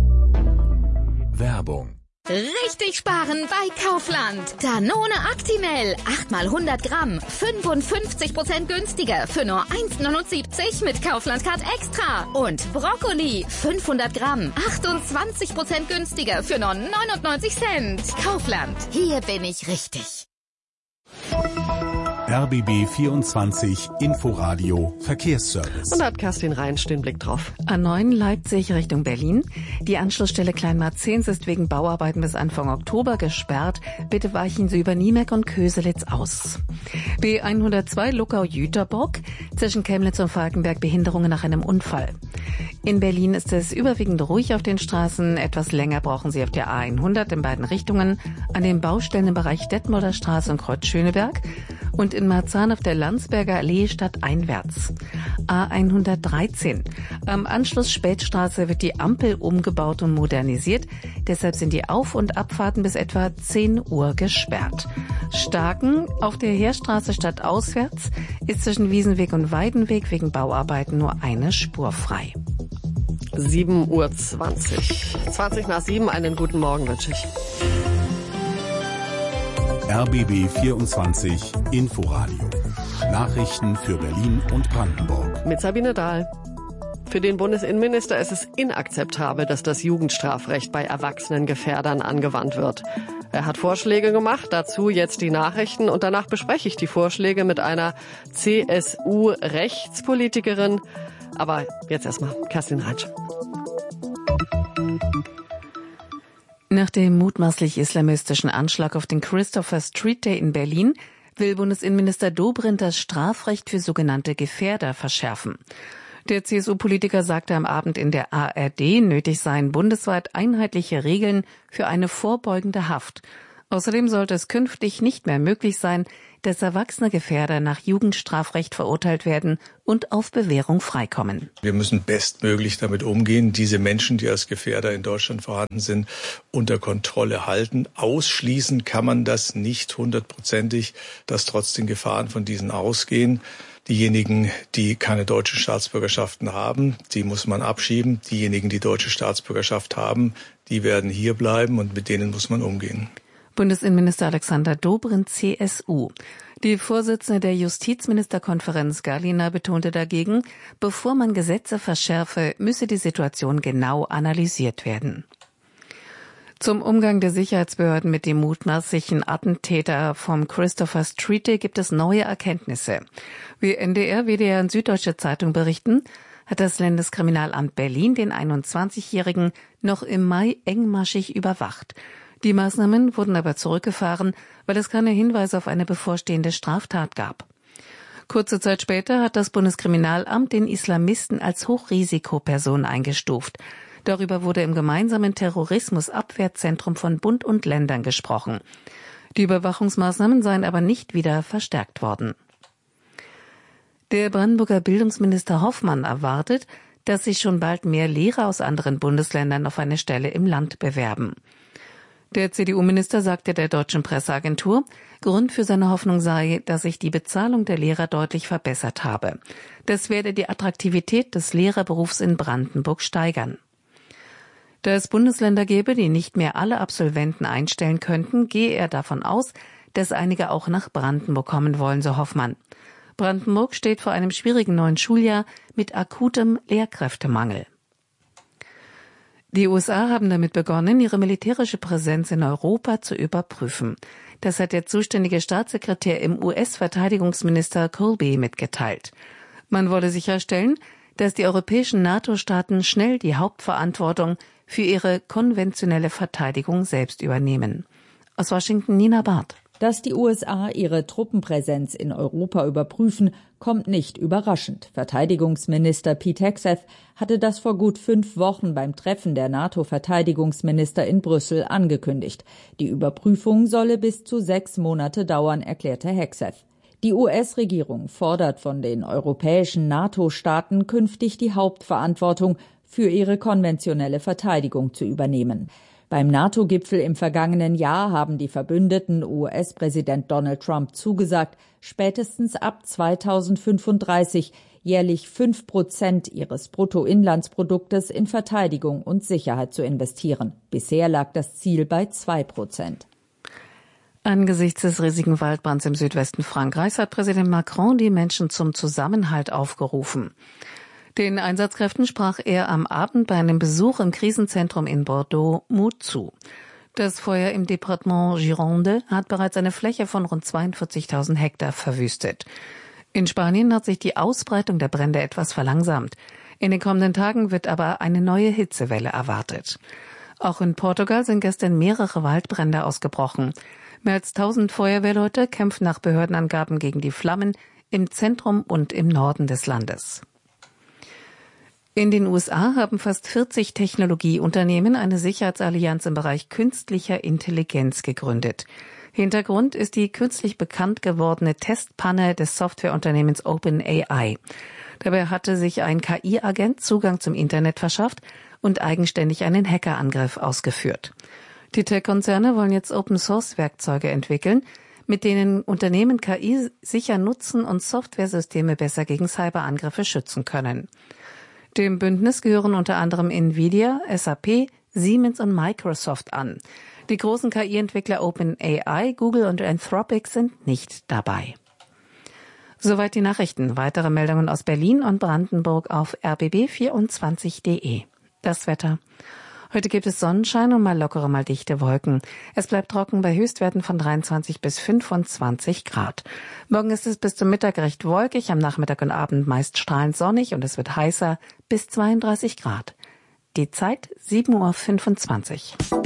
Werbung. Richtig sparen bei Kaufland. Danone Actimel. acht mal hundert Gramm. fünfundfünfzig Prozent günstiger. Für nur eins neunundsiebzig mit Kaufland-Card Extra. Und Brokkoli. fünfhundert Gramm. achtundzwanzig Prozent günstiger. Für nur neunundneunzig Cent. Kaufland. Hier bin ich richtig. R B B vierundzwanzig Inforadio Verkehrsservice. Und da hat Kerstin Reinsch den Blick drauf. A neun Leipzig Richtung Berlin. Die Anschlussstelle Kleinmarzens ist wegen Bauarbeiten bis Anfang Oktober gesperrt. Bitte weichen Sie über Niemeck und Köselitz aus. B hundertzwei Luckau-Jüterbock. Zwischen Chemnitz und Falkenberg Behinderungen nach einem Unfall. In Berlin ist es überwiegend ruhig auf den Straßen. Etwas länger brauchen Sie auf der A hundert in beiden Richtungen. An den Baustellen im Bereich Detmolder Straße und Kreuz Schöneberg. Und in Marzahn auf der Landsberger Allee stadteinwärts. A hundertdreizehn. Am Anschluss Spätstraße wird die Ampel umgebaut und modernisiert. Deshalb sind die Auf- und Abfahrten bis etwa zehn Uhr gesperrt. Starken auf der Heerstraße stadtauswärts ist zwischen Wiesenweg und Weidenweg wegen Bauarbeiten nur eine Spur frei. sieben Uhr zwanzig. zwanzig nach sieben, einen guten Morgen wünsche ich. R B B vierundzwanzig Inforadio. Nachrichten für Berlin und Brandenburg. Mit Sabine Dahl. Für den Bundesinnenminister ist es inakzeptabel, dass das Jugendstrafrecht bei Erwachsenengefährdern angewandt wird. Er hat Vorschläge gemacht, dazu jetzt die Nachrichten und danach bespreche ich die Vorschläge mit einer C S U-Rechtspolitikerin. Aber jetzt erstmal Kerstin Reinsch. Nach dem mutmaßlich islamistischen Anschlag auf den Christopher Street Day in Berlin will Bundesinnenminister Dobrindt das Strafrecht für sogenannte Gefährder verschärfen. Der C S U-Politiker sagte am Abend in der A R D, nötig seien bundesweit einheitliche Regeln für eine vorbeugende Haft. Außerdem sollte es künftig nicht mehr möglich sein, dass erwachsene Gefährder nach Jugendstrafrecht verurteilt werden und auf Bewährung freikommen. Wir müssen bestmöglich damit umgehen, diese Menschen, die als Gefährder in Deutschland vorhanden sind, unter Kontrolle halten. Ausschließen kann man das nicht hundertprozentig, dass trotzdem Gefahren von diesen ausgehen. Diejenigen, die keine deutschen Staatsbürgerschaften haben, die muss man abschieben. Diejenigen, die deutsche Staatsbürgerschaft haben, die werden hier bleiben und mit denen muss man umgehen. Bundesinnenminister Alexander Dobrindt, C S U. Die Vorsitzende der Justizministerkonferenz Galina betonte dagegen, bevor man Gesetze verschärfe, müsse die Situation genau analysiert werden. Zum Umgang der Sicherheitsbehörden mit dem mutmaßlichen Attentäter vom Christopher Street Day gibt es neue Erkenntnisse. Wie N D R, W D R und Süddeutsche Zeitung berichten, hat das Landeskriminalamt Berlin den einundzwanzigjährigen noch im Mai engmaschig überwacht. Die Maßnahmen wurden aber zurückgefahren, weil es keine Hinweise auf eine bevorstehende Straftat gab. Kurze Zeit später hat das Bundeskriminalamt den Islamisten als Hochrisikoperson eingestuft. Darüber wurde im gemeinsamen Terrorismusabwehrzentrum von Bund und Ländern gesprochen. Die Überwachungsmaßnahmen seien aber nicht wieder verstärkt worden. Der Brandenburger Bildungsminister Hoffmann erwartet, dass sich schon bald mehr Lehrer aus anderen Bundesländern auf eine Stelle im Land bewerben. Der C D U-Minister sagte der Deutschen Presseagentur, Grund für seine Hoffnung sei, dass sich die Bezahlung der Lehrer deutlich verbessert habe. Das werde die Attraktivität des Lehrerberufs in Brandenburg steigern. Da es Bundesländer gäbe, die nicht mehr alle Absolventen einstellen könnten, gehe er davon aus, dass einige auch nach Brandenburg kommen wollen, so Hoffmann. Brandenburg steht vor einem schwierigen neuen Schuljahr mit akutem Lehrkräftemangel. Die U S A haben damit begonnen, ihre militärische Präsenz in Europa zu überprüfen. Das hat der zuständige Staatssekretär im U S-Verteidigungsminister Kirby mitgeteilt. Man wolle sicherstellen, dass die europäischen NATO-Staaten schnell die Hauptverantwortung für ihre konventionelle Verteidigung selbst übernehmen. Aus Washington Nina Barth. Dass die U S A ihre Truppenpräsenz in Europa überprüfen, kommt nicht überraschend. Verteidigungsminister Pete Hegseth hatte das vor gut fünf Wochen beim Treffen der NATO-Verteidigungsminister in Brüssel angekündigt. Die Überprüfung solle bis zu sechs Monate dauern, erklärte Hegseth. Die U S-Regierung fordert von den europäischen NATO-Staaten künftig die Hauptverantwortung für ihre konventionelle Verteidigung zu übernehmen. Beim NATO-Gipfel im vergangenen Jahr haben die Verbündeten U S-Präsident Donald Trump zugesagt, spätestens ab zweitausendfünfunddreißig jährlich fünf Prozent ihres Bruttoinlandsproduktes in Verteidigung und Sicherheit zu investieren. Bisher lag das Ziel bei zwei Prozent. Angesichts des riesigen Waldbrands im Südwesten Frankreichs hat Präsident Macron die Menschen zum Zusammenhalt aufgerufen. Den Einsatzkräften sprach er am Abend bei einem Besuch im Krisenzentrum in Bordeaux Mut zu. Das Feuer im Departement Gironde hat bereits eine Fläche von rund zweiundvierzigtausend Hektar verwüstet. In Spanien hat sich die Ausbreitung der Brände etwas verlangsamt. In den kommenden Tagen wird aber eine neue Hitzewelle erwartet. Auch in Portugal sind gestern mehrere Waldbrände ausgebrochen. Mehr als tausend Feuerwehrleute kämpfen nach Behördenangaben gegen die Flammen im Zentrum und im Norden des Landes. In den U S A haben fast vierzig Technologieunternehmen eine Sicherheitsallianz im Bereich künstlicher Intelligenz gegründet. Hintergrund ist die kürzlich bekannt gewordene Testpanne des Softwareunternehmens OpenAI. Dabei hatte sich ein K I-Agent Zugang zum Internet verschafft und eigenständig einen Hackerangriff ausgeführt. Die Tech-Konzerne wollen jetzt Open-Source-Werkzeuge entwickeln, mit denen Unternehmen K I sicher nutzen und Softwaresysteme besser gegen Cyberangriffe schützen können. Dem Bündnis gehören unter anderem Nvidia, S A P, Siemens und Microsoft an. Die großen K I-Entwickler OpenAI, Google und Anthropic sind nicht dabei. Soweit die Nachrichten. Weitere Meldungen aus Berlin und Brandenburg auf r b b vierundzwanzig punkt de. Das Wetter. Heute gibt es Sonnenschein und mal lockere, mal dichte Wolken. Es bleibt trocken bei Höchstwerten von dreiundzwanzig bis fünfundzwanzig Grad. Morgen ist es bis zum Mittag recht wolkig, am Nachmittag und Abend meist strahlend sonnig und es wird heißer bis zweiunddreißig Grad. Die Zeit sieben Uhr fünfundzwanzig.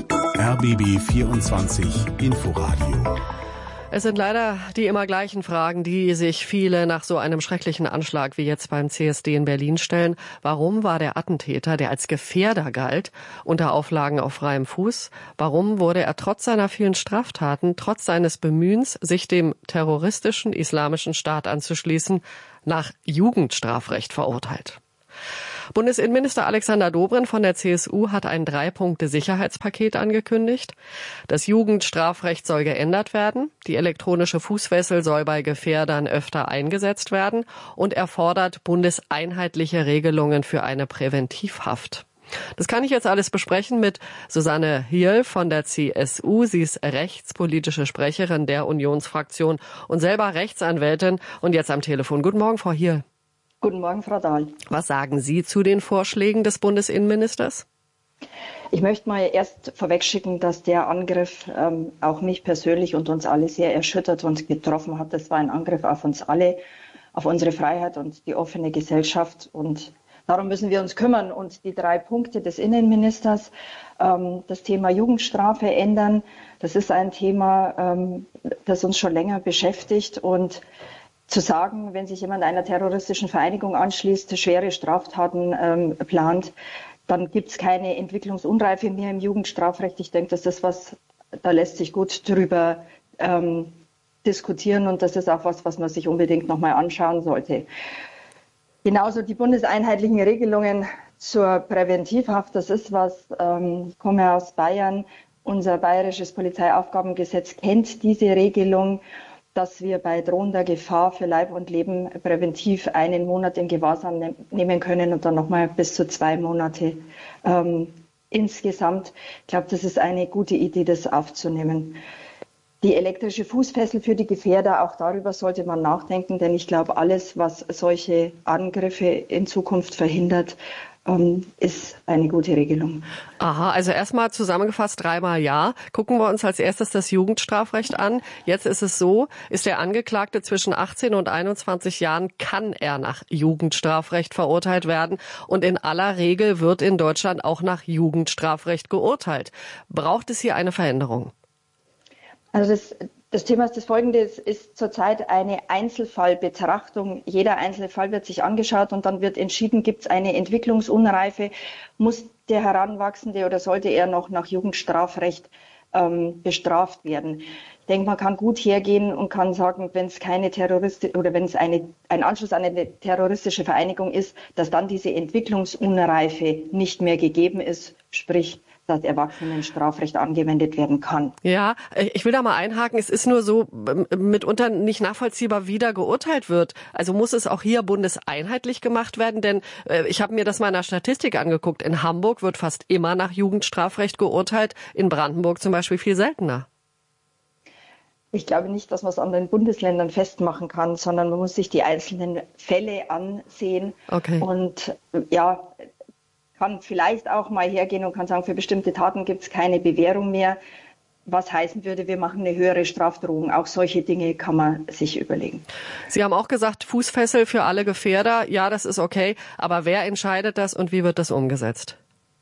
R B B vierundzwanzig Inforadio. Es sind leider die immer gleichen Fragen, die sich viele nach so einem schrecklichen Anschlag wie jetzt beim C S D in Berlin stellen. Warum war der Attentäter, der als Gefährder galt, unter Auflagen auf freiem Fuß? Warum wurde er trotz seiner vielen Straftaten, trotz seines Bemühens, sich dem terroristischen Islamischen Staat anzuschließen, nach Jugendstrafrecht verurteilt? Bundesinnenminister Alexander Dobrindt von der C S U hat ein Drei-Punkte-Sicherheitspaket angekündigt. Das Jugendstrafrecht soll geändert werden. Die elektronische Fußfessel soll bei Gefährdern öfter eingesetzt werden. Und er fordert bundeseinheitliche Regelungen für eine Präventivhaft. Das kann ich jetzt alles besprechen mit Susanne Hierl von der C S U. Sie ist rechtspolitische Sprecherin der Unionsfraktion und selber Rechtsanwältin und jetzt am Telefon. Guten Morgen, Frau Hierl. Guten Morgen, Frau Dahl. Was sagen Sie zu den Vorschlägen des Bundesinnenministers? Ich möchte mal erst vorwegschicken, dass der Angriff ähm, auch mich persönlich und uns alle sehr erschüttert und getroffen hat. Das war ein Angriff auf uns alle, auf unsere Freiheit und die offene Gesellschaft. Und darum müssen wir uns kümmern. Und die drei Punkte des Innenministers, ähm, das Thema Jugendstrafe ändern, das ist ein Thema, ähm, das uns schon länger beschäftigt. Und zu sagen, wenn sich jemand einer terroristischen Vereinigung anschließt, schwere Straftaten ähm, plant, dann gibt es keine Entwicklungsunreife mehr im Jugendstrafrecht. Ich denke, das ist was, da lässt sich gut drüber ähm, diskutieren und das ist auch was, was man sich unbedingt nochmal anschauen sollte. Genauso die bundeseinheitlichen Regelungen zur Präventivhaft, das ist was, ähm, ich komme aus Bayern, unser bayerisches Polizeiaufgabengesetz kennt diese Regelung, dass wir bei drohender Gefahr für Leib und Leben präventiv einen Monat in Gewahrsam ne- nehmen können und dann nochmal bis zu zwei Monate ähm, insgesamt. Ich glaube, das ist eine gute Idee, das aufzunehmen. Die elektrische Fußfessel für die Gefährder, auch darüber sollte man nachdenken, denn ich glaube, alles, was solche Angriffe in Zukunft verhindert, ist eine gute Regelung. Aha, also erstmal zusammengefasst dreimal ja. Gucken wir uns als erstes das Jugendstrafrecht an. Jetzt ist es so, ist der Angeklagte zwischen achtzehn und einundzwanzig Jahren, kann er nach Jugendstrafrecht verurteilt werden. Und in aller Regel wird in Deutschland auch nach Jugendstrafrecht geurteilt. Braucht es hier eine Veränderung? Also das Das Thema ist das folgende, es ist zurzeit eine Einzelfallbetrachtung. Jeder Einzelfall wird sich angeschaut und dann wird entschieden, gibt es eine Entwicklungsunreife, muss der Heranwachsende oder sollte er noch nach Jugendstrafrecht ähm, bestraft werden. Ich denke, man kann gut hergehen und kann sagen, wenn es keine Terroristin oder wenn es eine, ein Anschluss an eine terroristische Vereinigung ist, dass dann diese Entwicklungsunreife nicht mehr gegeben ist, sprich dass Erwachsenenstrafrecht angewendet werden kann. Ja, ich will da mal einhaken. Es ist nur so mitunter nicht nachvollziehbar, wie da geurteilt wird. Also muss es auch hier bundeseinheitlich gemacht werden, denn ich habe mir das mal in der Statistik angeguckt. In Hamburg wird fast immer nach Jugendstrafrecht geurteilt, in Brandenburg zum Beispiel viel seltener. Ich glaube nicht, dass man es an den Bundesländern festmachen kann, sondern man muss sich die einzelnen Fälle ansehen. Okay. Und ja, kann vielleicht auch mal hergehen und kann sagen, für bestimmte Taten gibt es keine Bewährung mehr, was heißen würde, wir machen eine höhere Strafdrohung. Auch solche Dinge kann man sich überlegen. Sie haben auch gesagt, Fußfessel für alle Gefährder, ja, das ist okay, aber wer entscheidet das und wie wird das umgesetzt?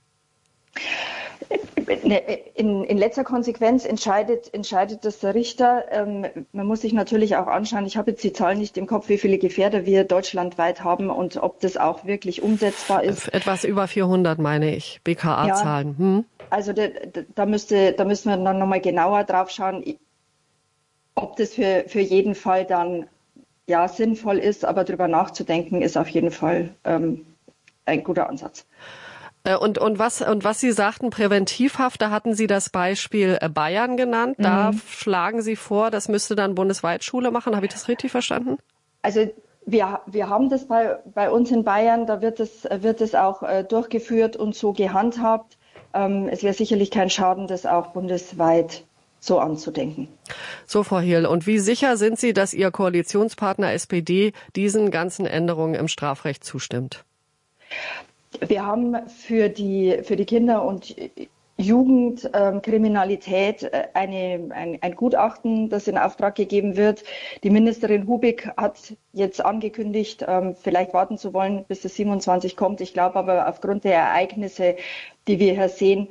In, in letzter Konsequenz entscheidet, entscheidet das der Richter. Ähm, man muss sich natürlich auch anschauen, ich habe jetzt die Zahl nicht im Kopf, wie viele Gefährder wir deutschlandweit haben und ob das auch wirklich umsetzbar ist. Etwas über vierhundert, meine ich, B K A-Zahlen. Ja, hm. Also da, da, müsste, da müssen wir dann nochmal genauer drauf schauen, ob das für, für jeden Fall dann ja sinnvoll ist, aber darüber nachzudenken ist auf jeden Fall ähm, ein guter Ansatz. Und, und, was, und was Sie sagten, Präventivhaft, da hatten Sie das Beispiel Bayern genannt. Da mhm. schlagen Sie vor, das müsste dann bundesweit Schule machen. Habe ich das richtig verstanden? Also wir, wir haben das bei, bei uns in Bayern, da wird es, wird es auch äh, durchgeführt und so gehandhabt. Ähm, es wäre sicherlich kein Schaden, das auch bundesweit so anzudenken. So, Frau Hierl, und wie sicher sind Sie, dass Ihr Koalitionspartner S P D diesen ganzen Änderungen im Strafrecht zustimmt? Wir haben für die, für die Kinder- und Jugendkriminalität ähm, eine, ein, ein Gutachten, das in Auftrag gegeben wird. Die Ministerin Hubig hat jetzt angekündigt, ähm, vielleicht warten zu wollen, bis das siebenundzwanzig kommt. Ich glaube aber aufgrund der Ereignisse, die wir hier sehen,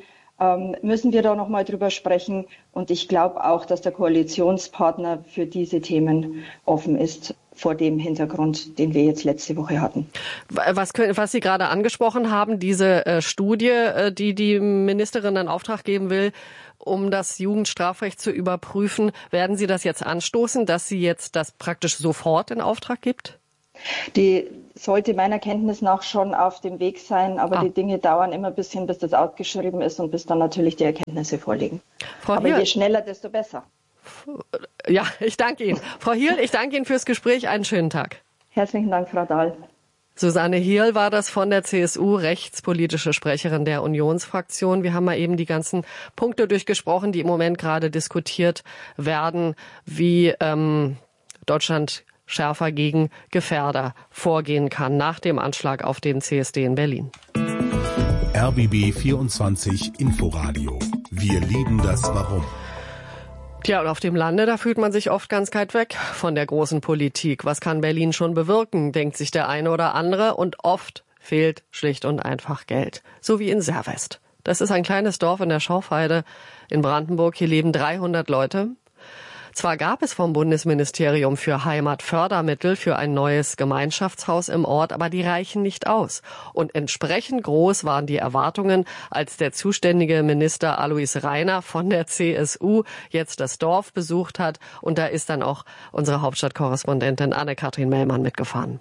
ähm, müssen wir da nochmal drüber sprechen. Und ich glaube auch, dass der Koalitionspartner für diese Themen offen ist, vor dem Hintergrund, den wir jetzt letzte Woche hatten. Was, was Sie gerade angesprochen haben, diese äh, Studie, äh, die die Ministerin in Auftrag geben will, um das Jugendstrafrecht zu überprüfen, werden Sie das jetzt anstoßen, dass sie jetzt das praktisch sofort in Auftrag gibt? Die sollte meiner Kenntnis nach schon auf dem Weg sein, aber ah. die Dinge dauern immer ein bisschen, bis das ausgeschrieben ist und bis dann natürlich die Erkenntnisse vorliegen. Frau aber Hiel, je schneller, desto besser. Ja, ich danke Ihnen. Frau Hiel, ich danke Ihnen fürs Gespräch. Einen schönen Tag. Herzlichen Dank, Frau Dahl. Susanne Hiel war das von der C S U, rechtspolitische Sprecherin der Unionsfraktion. Wir haben mal eben die ganzen Punkte durchgesprochen, die im Moment gerade diskutiert werden, wie ähm, Deutschland schärfer gegen Gefährder vorgehen kann nach dem Anschlag auf den C S D in Berlin. R B B vierundzwanzig Inforadio. Wir lieben das Warum. Tja, und auf dem Lande, da fühlt man sich oft ganz weit weg von der großen Politik. Was kann Berlin schon bewirken, denkt sich der eine oder andere. Und oft fehlt schlicht und einfach Geld. So wie in Servest. Das ist ein kleines Dorf in der Schorfheide in Brandenburg. Hier leben dreihundert Leute. Zwar gab es vom Bundesministerium für Heimat Fördermittel für ein neues Gemeinschaftshaus im Ort, aber die reichen nicht aus. Und entsprechend groß waren die Erwartungen, als der zuständige Minister Alois Rainer von der C S U jetzt das Dorf besucht hat. Und da ist dann auch unsere Hauptstadtkorrespondentin Anne-Kathrin Mellmann mitgefahren.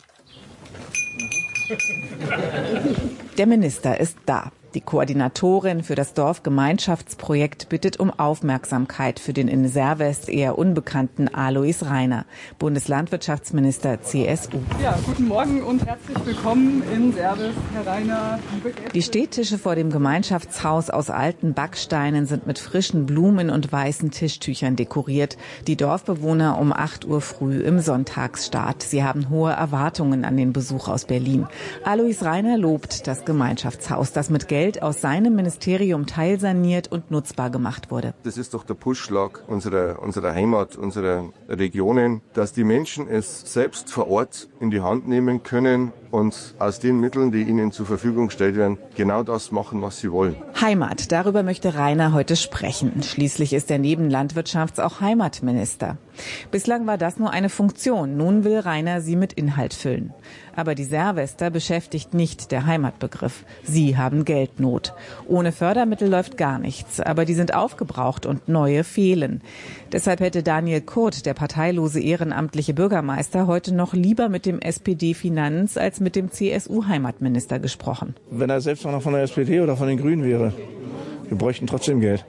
Der Minister ist da. Die Koordinatorin für das Dorfgemeinschaftsprojekt bittet um Aufmerksamkeit für den in Servest eher unbekannten Alois Rainer, Bundeslandwirtschaftsminister C S U. Ja, guten Morgen und herzlich willkommen in Servest, Herr Rainer. Die Stehtische vor dem Gemeinschaftshaus aus alten Backsteinen sind mit frischen Blumen und weißen Tischtüchern dekoriert. Die Dorfbewohner um acht Uhr früh im Sonntagsstart. Sie haben hohe Erwartungen an den Besuch aus Berlin. Alois Rainer lobt das Gemeinschaftshaus, das mit Geld aus seinem Ministerium teilsaniert und nutzbar gemacht wurde. Das ist doch der Pulsschlag unserer, unserer Heimat, unserer Regionen, dass die Menschen es selbst vor Ort in die Hand nehmen können und aus den Mitteln, die ihnen zur Verfügung gestellt werden, genau das machen, was sie wollen. Heimat, darüber möchte Rainer heute sprechen. Schließlich ist er neben Landwirtschafts- auch Heimatminister. Bislang war das nur eine Funktion. Nun will Rainer sie mit Inhalt füllen. Aber die Servester beschäftigt nicht der Heimatbegriff. Sie haben Geldnot. Ohne Fördermittel läuft gar nichts. Aber die sind aufgebraucht und neue fehlen. Deshalb hätte Daniel Kurt, der parteilose ehrenamtliche Bürgermeister, heute noch lieber mit dem S P D-Finanz- als mit dem C S U-Heimatminister gesprochen. Wenn er selbst noch von der S P D oder von den Grünen wäre, wir bräuchten trotzdem Geld.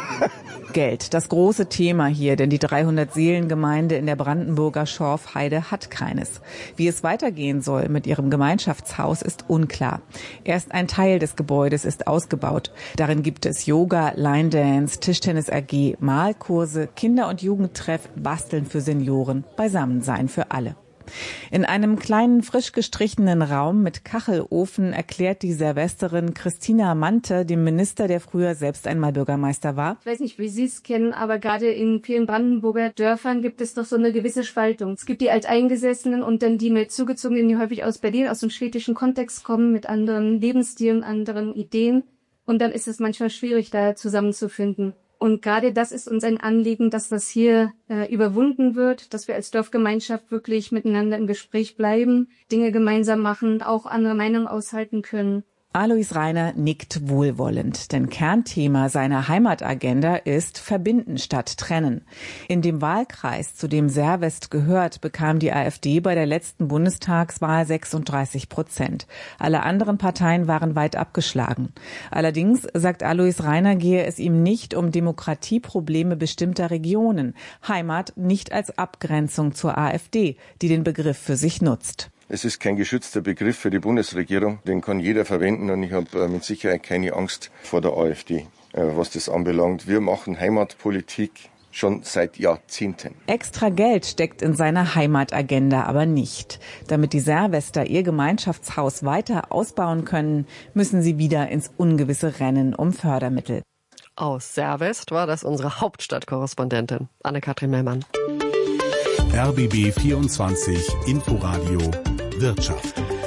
Geld, das große Thema hier, denn die dreihundert-Seelen-Gemeinde in der Brandenburger Schorfheide hat keines. Wie es weitergehen soll mit ihrem Gemeinschaftshaus ist unklar. Erst ein Teil des Gebäudes ist ausgebaut. Darin gibt es Yoga, Line Dance, Tischtennis A G, Malkurse, Kinder- und Jugendtreff, Basteln für Senioren, Beisammensein für alle. In einem kleinen, frisch gestrichenen Raum mit Kachelofen erklärt die Servesterin Christina Mante dem Minister, der früher selbst einmal Bürgermeister war. Ich weiß nicht, wie Sie es kennen, aber gerade in vielen Brandenburger Dörfern gibt es doch so eine gewisse Spaltung. Es gibt die Alteingesessenen und dann die mit Zugezogenen, die häufig aus Berlin, aus dem städtischen Kontext kommen, mit anderen Lebensstilen, anderen Ideen. Und dann ist es manchmal schwierig, da zusammenzufinden. Und gerade das ist uns ein Anliegen, dass das hier äh, überwunden wird, dass wir als Dorfgemeinschaft wirklich miteinander im Gespräch bleiben, Dinge gemeinsam machen, auch andere Meinungen aushalten können. Alois Rainer nickt wohlwollend, denn Kernthema seiner Heimatagenda ist Verbinden statt Trennen. In dem Wahlkreis, zu dem Servest gehört, bekam die AfD bei der letzten Bundestagswahl sechsunddreißig Prozent. Alle anderen Parteien waren weit abgeschlagen. Allerdings, sagt Alois Rainer, gehe es ihm nicht um Demokratieprobleme bestimmter Regionen. Heimat nicht als Abgrenzung zur AfD, die den Begriff für sich nutzt. Es ist kein geschützter Begriff für die Bundesregierung, den kann jeder verwenden und ich habe mit Sicherheit keine Angst vor der AfD, was das anbelangt. Wir machen Heimatpolitik schon seit Jahrzehnten. Extra Geld steckt in seiner Heimatagenda aber nicht. Damit die Servester ihr Gemeinschaftshaus weiter ausbauen können, müssen sie wieder ins ungewisse Rennen um Fördermittel. Aus Servest war das unsere Hauptstadtkorrespondentin Anne-Kathrin Mellmann. R B B vierundzwanzig Inforadio Wirtschaft.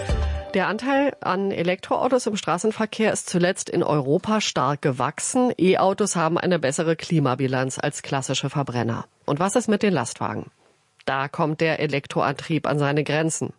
Der Anteil an Elektroautos im Straßenverkehr ist zuletzt in Europa stark gewachsen. E-Autos haben eine bessere Klimabilanz als klassische Verbrenner. Und was ist mit den Lastwagen? Da kommt der Elektroantrieb an seine Grenzen.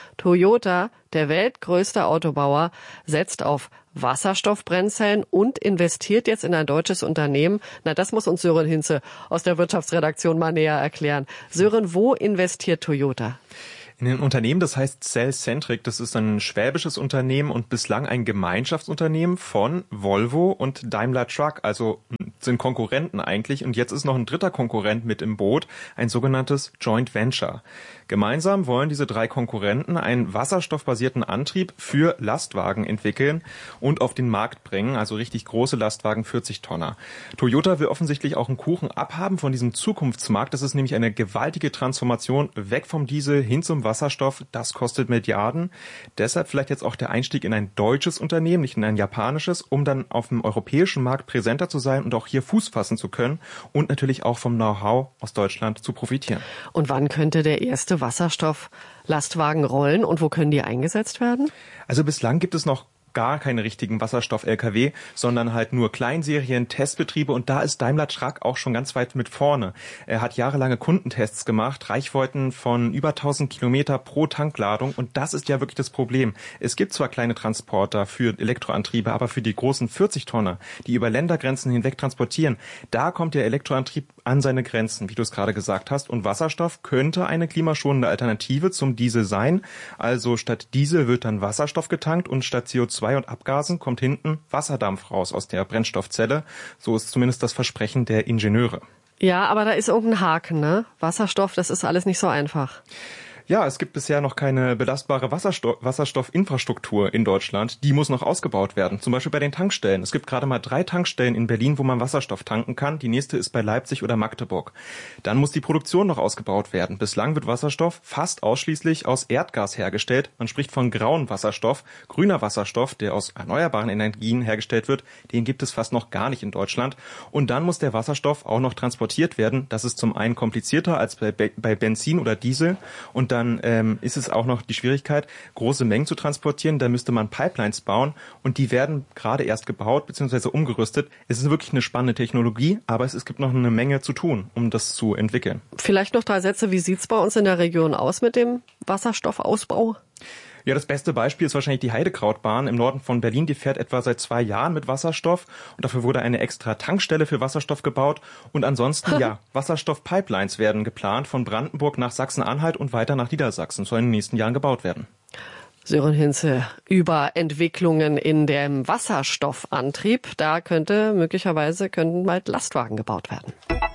Toyota, der weltgrößte Autobauer, setzt auf Wasserstoffbrennzellen und investiert jetzt in ein deutsches Unternehmen. Na, das muss uns Sören Hinze aus der Wirtschaftsredaktion mal näher erklären. Sören, wo investiert Toyota? In ein Unternehmen, das heißt Cellcentric. Das ist ein schwäbisches Unternehmen und bislang ein Gemeinschaftsunternehmen von Volvo und Daimler Truck, also sind Konkurrenten eigentlich. Und jetzt ist noch ein dritter Konkurrent mit im Boot, ein sogenanntes Joint Venture. Gemeinsam wollen diese drei Konkurrenten einen wasserstoffbasierten Antrieb für Lastwagen entwickeln und auf den Markt bringen, also richtig große Lastwagen, vierzig Tonner. Toyota will offensichtlich auch einen Kuchen abhaben von diesem Zukunftsmarkt. Das ist nämlich eine gewaltige Transformation weg vom Diesel hin zum Wasserstoff. Das kostet Milliarden. Deshalb vielleicht jetzt auch der Einstieg in ein deutsches Unternehmen, nicht in ein japanisches, um dann auf dem europäischen Markt präsenter zu sein und auch hier Fuß fassen zu können und natürlich auch vom Know-how aus Deutschland zu profitieren. Und wann könnte der erste Wasserstoff-Lastwagen rollen und wo können die eingesetzt werden? Also bislang gibt es noch gar keine richtigen Wasserstoff-L K W, sondern halt nur Kleinserien, Testbetriebe und da ist Daimler Truck auch schon ganz weit mit vorne. Er hat jahrelange Kundentests gemacht, Reichweiten von über tausend Kilometer pro Tankladung und das ist ja wirklich das Problem. Es gibt zwar kleine Transporter für Elektroantriebe, aber für die großen vierzig Tonner, die über Ländergrenzen hinweg transportieren, da kommt der Elektroantrieb an seine Grenzen, wie du es gerade gesagt hast und Wasserstoff könnte eine klimaschonende Alternative zum Diesel sein. Also statt Diesel wird dann Wasserstoff getankt und statt C O zwei und Abgasen kommt hinten Wasserdampf raus aus der Brennstoffzelle. So ist zumindest das Versprechen der Ingenieure. Ja, aber da ist irgendein Haken, ne? Wasserstoff, das ist alles nicht so einfach. Ja, es gibt bisher noch keine belastbare Wasserstoff, Wasserstoffinfrastruktur in Deutschland. Die muss noch ausgebaut werden. Zum Beispiel bei den Tankstellen. Es gibt gerade mal drei Tankstellen in Berlin, wo man Wasserstoff tanken kann. Die nächste ist bei Leipzig oder Magdeburg. Dann muss die Produktion noch ausgebaut werden. Bislang wird Wasserstoff fast ausschließlich aus Erdgas hergestellt. Man spricht von grauem Wasserstoff. Grüner Wasserstoff, der aus erneuerbaren Energien hergestellt wird, den gibt es fast noch gar nicht in Deutschland. Und dann muss der Wasserstoff auch noch transportiert werden. Das ist zum einen komplizierter als bei, bei Benzin oder Diesel. Und dann ähm, ist es auch noch die Schwierigkeit, große Mengen zu transportieren. Da müsste man Pipelines bauen und die werden gerade erst gebaut bzw. umgerüstet. Es ist wirklich eine spannende Technologie, aber es, es gibt noch eine Menge zu tun, um das zu entwickeln. Vielleicht noch drei Sätze. Wie sieht's bei uns in der Region aus mit dem Wasserstoffausbau? Ja, das beste Beispiel ist wahrscheinlich die Heidekrautbahn im Norden von Berlin. Die fährt etwa seit zwei Jahren mit Wasserstoff und dafür wurde eine extra Tankstelle für Wasserstoff gebaut. Und ansonsten, ja, Wasserstoffpipelines werden geplant von Brandenburg nach Sachsen-Anhalt und weiter nach Niedersachsen. Soll in den nächsten Jahren gebaut werden. Sören Hinze über Entwicklungen in dem Wasserstoffantrieb. Da könnte möglicherweise könnten bald Lastwagen gebaut werden.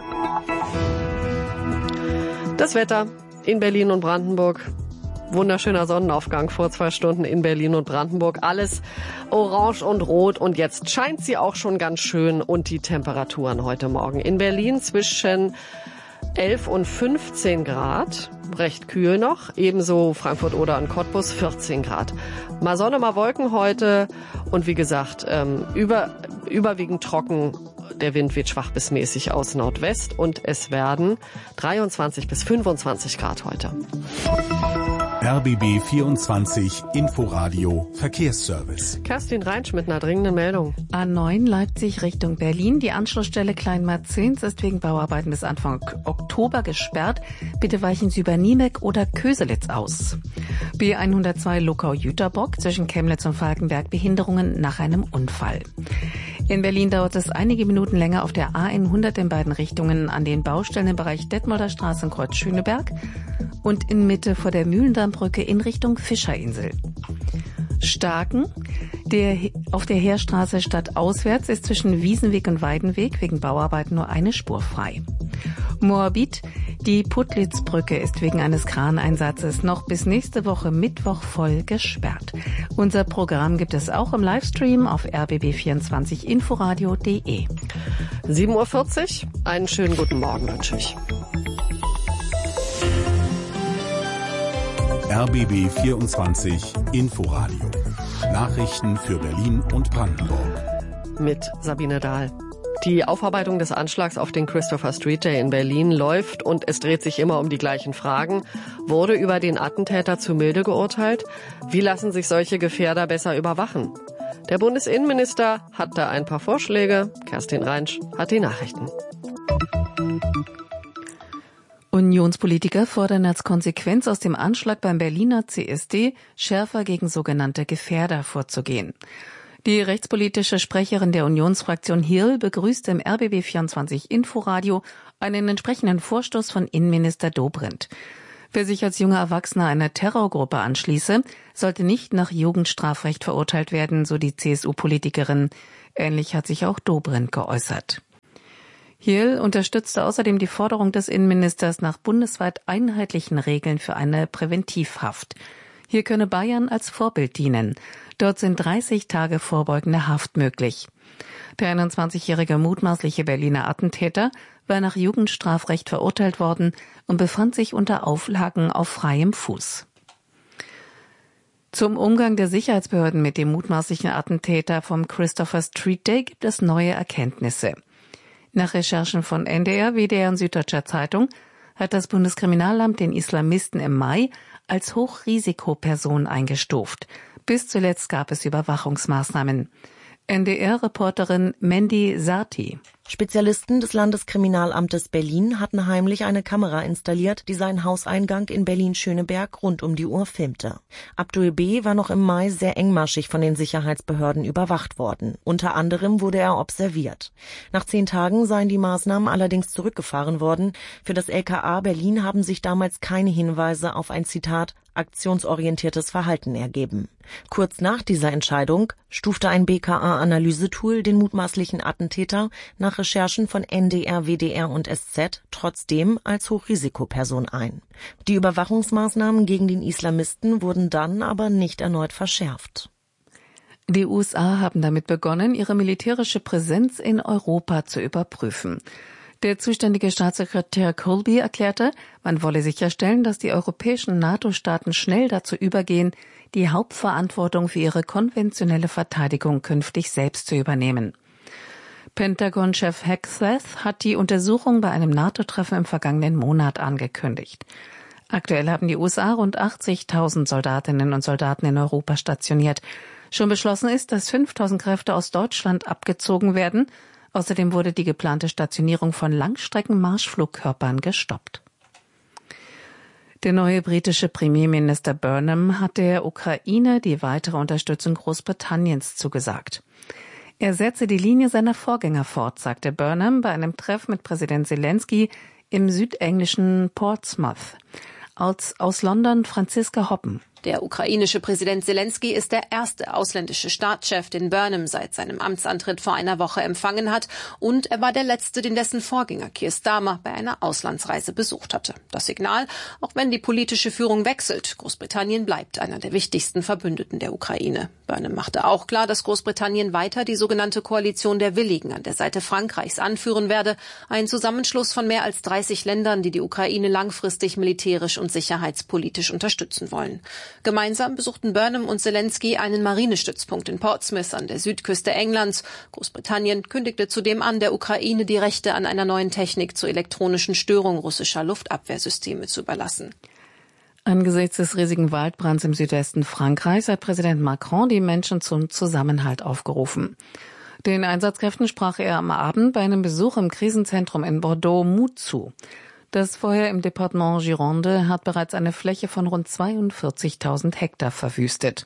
Das Wetter in Berlin und Brandenburg. Wunderschöner Sonnenaufgang vor zwei Stunden in Berlin und Brandenburg. Alles orange und rot und jetzt scheint sie auch schon ganz schön und die Temperaturen heute Morgen. In Berlin zwischen elf und fünfzehn Grad, recht kühl noch. Ebenso Frankfurt oder und Cottbus vierzehn Grad. Mal Sonne, mal Wolken heute und wie gesagt, ähm, über, überwiegend trocken. Der Wind weht schwach bis mäßig aus Nordwest und es werden dreiundzwanzig bis fünfundzwanzig Grad heute. R B B vierundzwanzig Inforadio Verkehrsservice. Kerstin Reinsch mit einer dringenden Meldung. A neun Leipzig Richtung Berlin. Die Anschlussstelle Kleinmarzens ist wegen Bauarbeiten bis Anfang Oktober gesperrt. Bitte weichen Sie über Niemek oder Köselitz aus. B hundertzwei Luckau-Jüterbock zwischen Chemnitz und Falkenberg Behinderungen nach einem Unfall. In Berlin dauert es einige Minuten länger auf der A hundert in beiden Richtungen an den Baustellen im Bereich Detmolder Straße und Kreuz Schöneberg und in Mitte vor der Mühlendammbrücke in Richtung Fischerinsel. Starken, der auf der Heerstraße stadtauswärts ist zwischen Wiesenweg und Weidenweg wegen Bauarbeiten nur eine Spur frei. Moabit, die Puttlitzbrücke ist wegen eines Kraneinsatzes noch bis nächste Woche Mittwoch voll gesperrt. Unser Programm gibt es auch im Livestream auf r b b vierundzwanzig inforadio punkt d e. sieben Uhr vierzig, einen schönen guten Morgen wünsche ich. R B B vierundzwanzig Inforadio. Nachrichten für Berlin und Brandenburg. Mit Sabine Dahl. Die Aufarbeitung des Anschlags auf den Christopher Street Day in Berlin läuft und es dreht sich immer um die gleichen Fragen. Wurde über den Attentäter zu milde geurteilt? Wie lassen sich solche Gefährder besser überwachen? Der Bundesinnenminister hat da ein paar Vorschläge. Kerstin Reinsch hat die Nachrichten. Unionspolitiker fordern als Konsequenz aus dem Anschlag beim Berliner C S D, schärfer gegen sogenannte Gefährder vorzugehen. Die rechtspolitische Sprecherin der Unionsfraktion Hill begrüßt im R B B vierundzwanzig Inforadio einen entsprechenden Vorstoß von Innenminister Dobrindt. Wer sich als junger Erwachsener einer Terrorgruppe anschließe, sollte nicht nach Jugendstrafrecht verurteilt werden, so die C S U-Politikerin. Ähnlich hat sich auch Dobrindt geäußert. Hill unterstützte außerdem die Forderung des Innenministers nach bundesweit einheitlichen Regeln für eine Präventivhaft. Hier könne Bayern als Vorbild dienen. Dort sind dreißig Tage vorbeugende Haft möglich. Der einundzwanzigjährige mutmaßliche Berliner Attentäter war nach Jugendstrafrecht verurteilt worden und befand sich unter Auflagen auf freiem Fuß. Zum Umgang der Sicherheitsbehörden mit dem mutmaßlichen Attentäter vom Christopher Street Day gibt es neue Erkenntnisse. Nach Recherchen von N D R, W D R und Süddeutscher Zeitung hat das Bundeskriminalamt den Islamisten im Mai als Hochrisikoperson eingestuft. Bis zuletzt gab es Überwachungsmaßnahmen. N D R-Reporterin Mandy Sarti. Spezialisten des Landeskriminalamtes Berlin hatten heimlich eine Kamera installiert, die seinen Hauseingang in Berlin-Schöneberg rund um die Uhr filmte. Abdul B. war noch im Mai sehr engmaschig von den Sicherheitsbehörden überwacht worden. Unter anderem wurde er observiert. Nach zehn Tagen seien die Maßnahmen allerdings zurückgefahren worden. Für das L K A Berlin haben sich damals keine Hinweise auf ein, Zitat, aktionsorientiertes Verhalten ergeben. Kurz nach dieser Entscheidung stufte ein B K A-Analysetool den mutmaßlichen Attentäter nach Recherchen von N D R, W D R und S Z trotzdem als Hochrisikoperson ein. Die Überwachungsmaßnahmen gegen den Islamisten wurden dann aber nicht erneut verschärft. Die U S A haben damit begonnen, ihre militärische Präsenz in Europa zu überprüfen. Der zuständige Staatssekretär Colby erklärte, man wolle sicherstellen, dass die europäischen NATO-Staaten schnell dazu übergehen, die Hauptverantwortung für ihre konventionelle Verteidigung künftig selbst zu übernehmen. Pentagon-Chef Hegseth hat die Untersuchung bei einem NATO-Treffen im vergangenen Monat angekündigt. Aktuell haben die U S A rund achtzigtausend Soldatinnen und Soldaten in Europa stationiert. Schon beschlossen ist, dass fünftausend Kräfte aus Deutschland abgezogen werden. Außerdem wurde die geplante Stationierung von Langstrecken-Marschflugkörpern gestoppt. Der neue britische Premierminister Burnham hat der Ukraine die weitere Unterstützung Großbritanniens zugesagt. Er setze die Linie seiner Vorgänger fort, sagte Burnham bei einem Treffen mit Präsident Zelensky im südenglischen Portsmouth. Aus, aus London Franziska Hoppen. Der ukrainische Präsident Zelensky ist der erste ausländische Staatschef, den Burnham seit seinem Amtsantritt vor einer Woche empfangen hat. Und er war der letzte, den dessen Vorgänger Keir Starmer bei einer Auslandsreise besucht hatte. Das Signal, auch wenn die politische Führung wechselt, Großbritannien bleibt einer der wichtigsten Verbündeten der Ukraine. Burnham machte auch klar, dass Großbritannien weiter die sogenannte Koalition der Willigen an der Seite Frankreichs anführen werde. Ein Zusammenschluss von mehr als dreißig Ländern, die die Ukraine langfristig militärisch und sicherheitspolitisch unterstützen wollen. Gemeinsam besuchten Burnham und Zelensky einen Marinestützpunkt in Portsmouth an der Südküste Englands. Großbritannien kündigte zudem an, der Ukraine die Rechte an einer neuen Technik zur elektronischen Störung russischer Luftabwehrsysteme zu überlassen. Angesichts des riesigen Waldbrands im Südwesten Frankreichs hat Präsident Macron die Menschen zum Zusammenhalt aufgerufen. Den Einsatzkräften sprach er am Abend bei einem Besuch im Krisenzentrum in Bordeaux Mut zu. Das Feuer im Departement Gironde hat bereits eine Fläche von rund zweiundvierzigtausend Hektar verwüstet.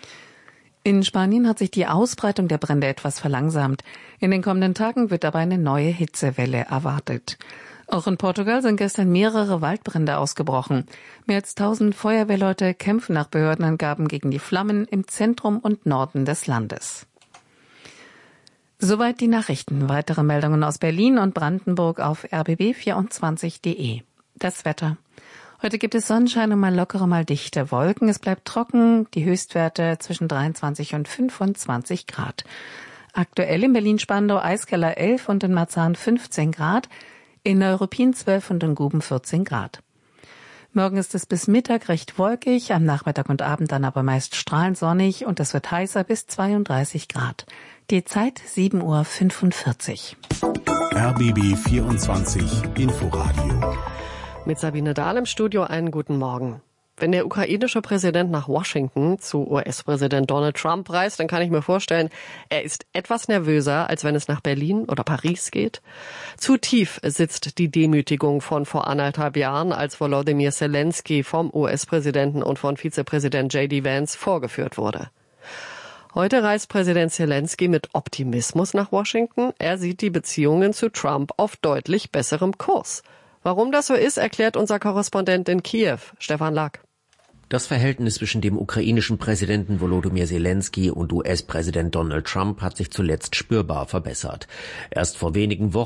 In Spanien hat sich die Ausbreitung der Brände etwas verlangsamt. In den kommenden Tagen wird aber eine neue Hitzewelle erwartet. Auch in Portugal sind gestern mehrere Waldbrände ausgebrochen. Mehr als tausend Feuerwehrleute kämpfen nach Behördenangaben gegen die Flammen im Zentrum und Norden des Landes. Soweit die Nachrichten. Weitere Meldungen aus Berlin und Brandenburg auf r b b vierundzwanzig punkt d e. Das Wetter. Heute gibt es Sonnenschein und mal lockere, mal dichte Wolken. Es bleibt trocken, die Höchstwerte zwischen dreiundzwanzig und fünfundzwanzig Grad. Aktuell in Berlin-Spandau Eiskeller elf und in Marzahn fünfzehn Grad, in Neuruppin zwölf und in Guben vierzehn Grad. Morgen ist es bis Mittag recht wolkig, am Nachmittag und Abend dann aber meist strahlend sonnig und es wird heißer bis zweiunddreißig Grad. Die Zeit sieben Uhr fünfundvierzig. R B B vierundzwanzig Inforadio. Mit Sabine Dahl im Studio einen guten Morgen. Wenn der ukrainische Präsident nach Washington zu U S-Präsident Donald Trump reist, dann kann ich mir vorstellen, er ist etwas nervöser, als wenn es nach Berlin oder Paris geht. Zu tief sitzt die Demütigung von vor anderthalb Jahren, als Volodymyr Zelensky vom U S-Präsidenten und von Vizepräsident J D Vance vorgeführt wurde. Heute reist Präsident Zelensky mit Optimismus nach Washington. Er sieht die Beziehungen zu Trump auf deutlich besserem Kurs. Warum das so ist, erklärt unser Korrespondent in Kiew, Stefan Lack. Das Verhältnis zwischen dem ukrainischen Präsidenten Volodymyr Zelensky und U S-Präsident Donald Trump hat sich zuletzt spürbar verbessert. Erst vor wenigen Wochen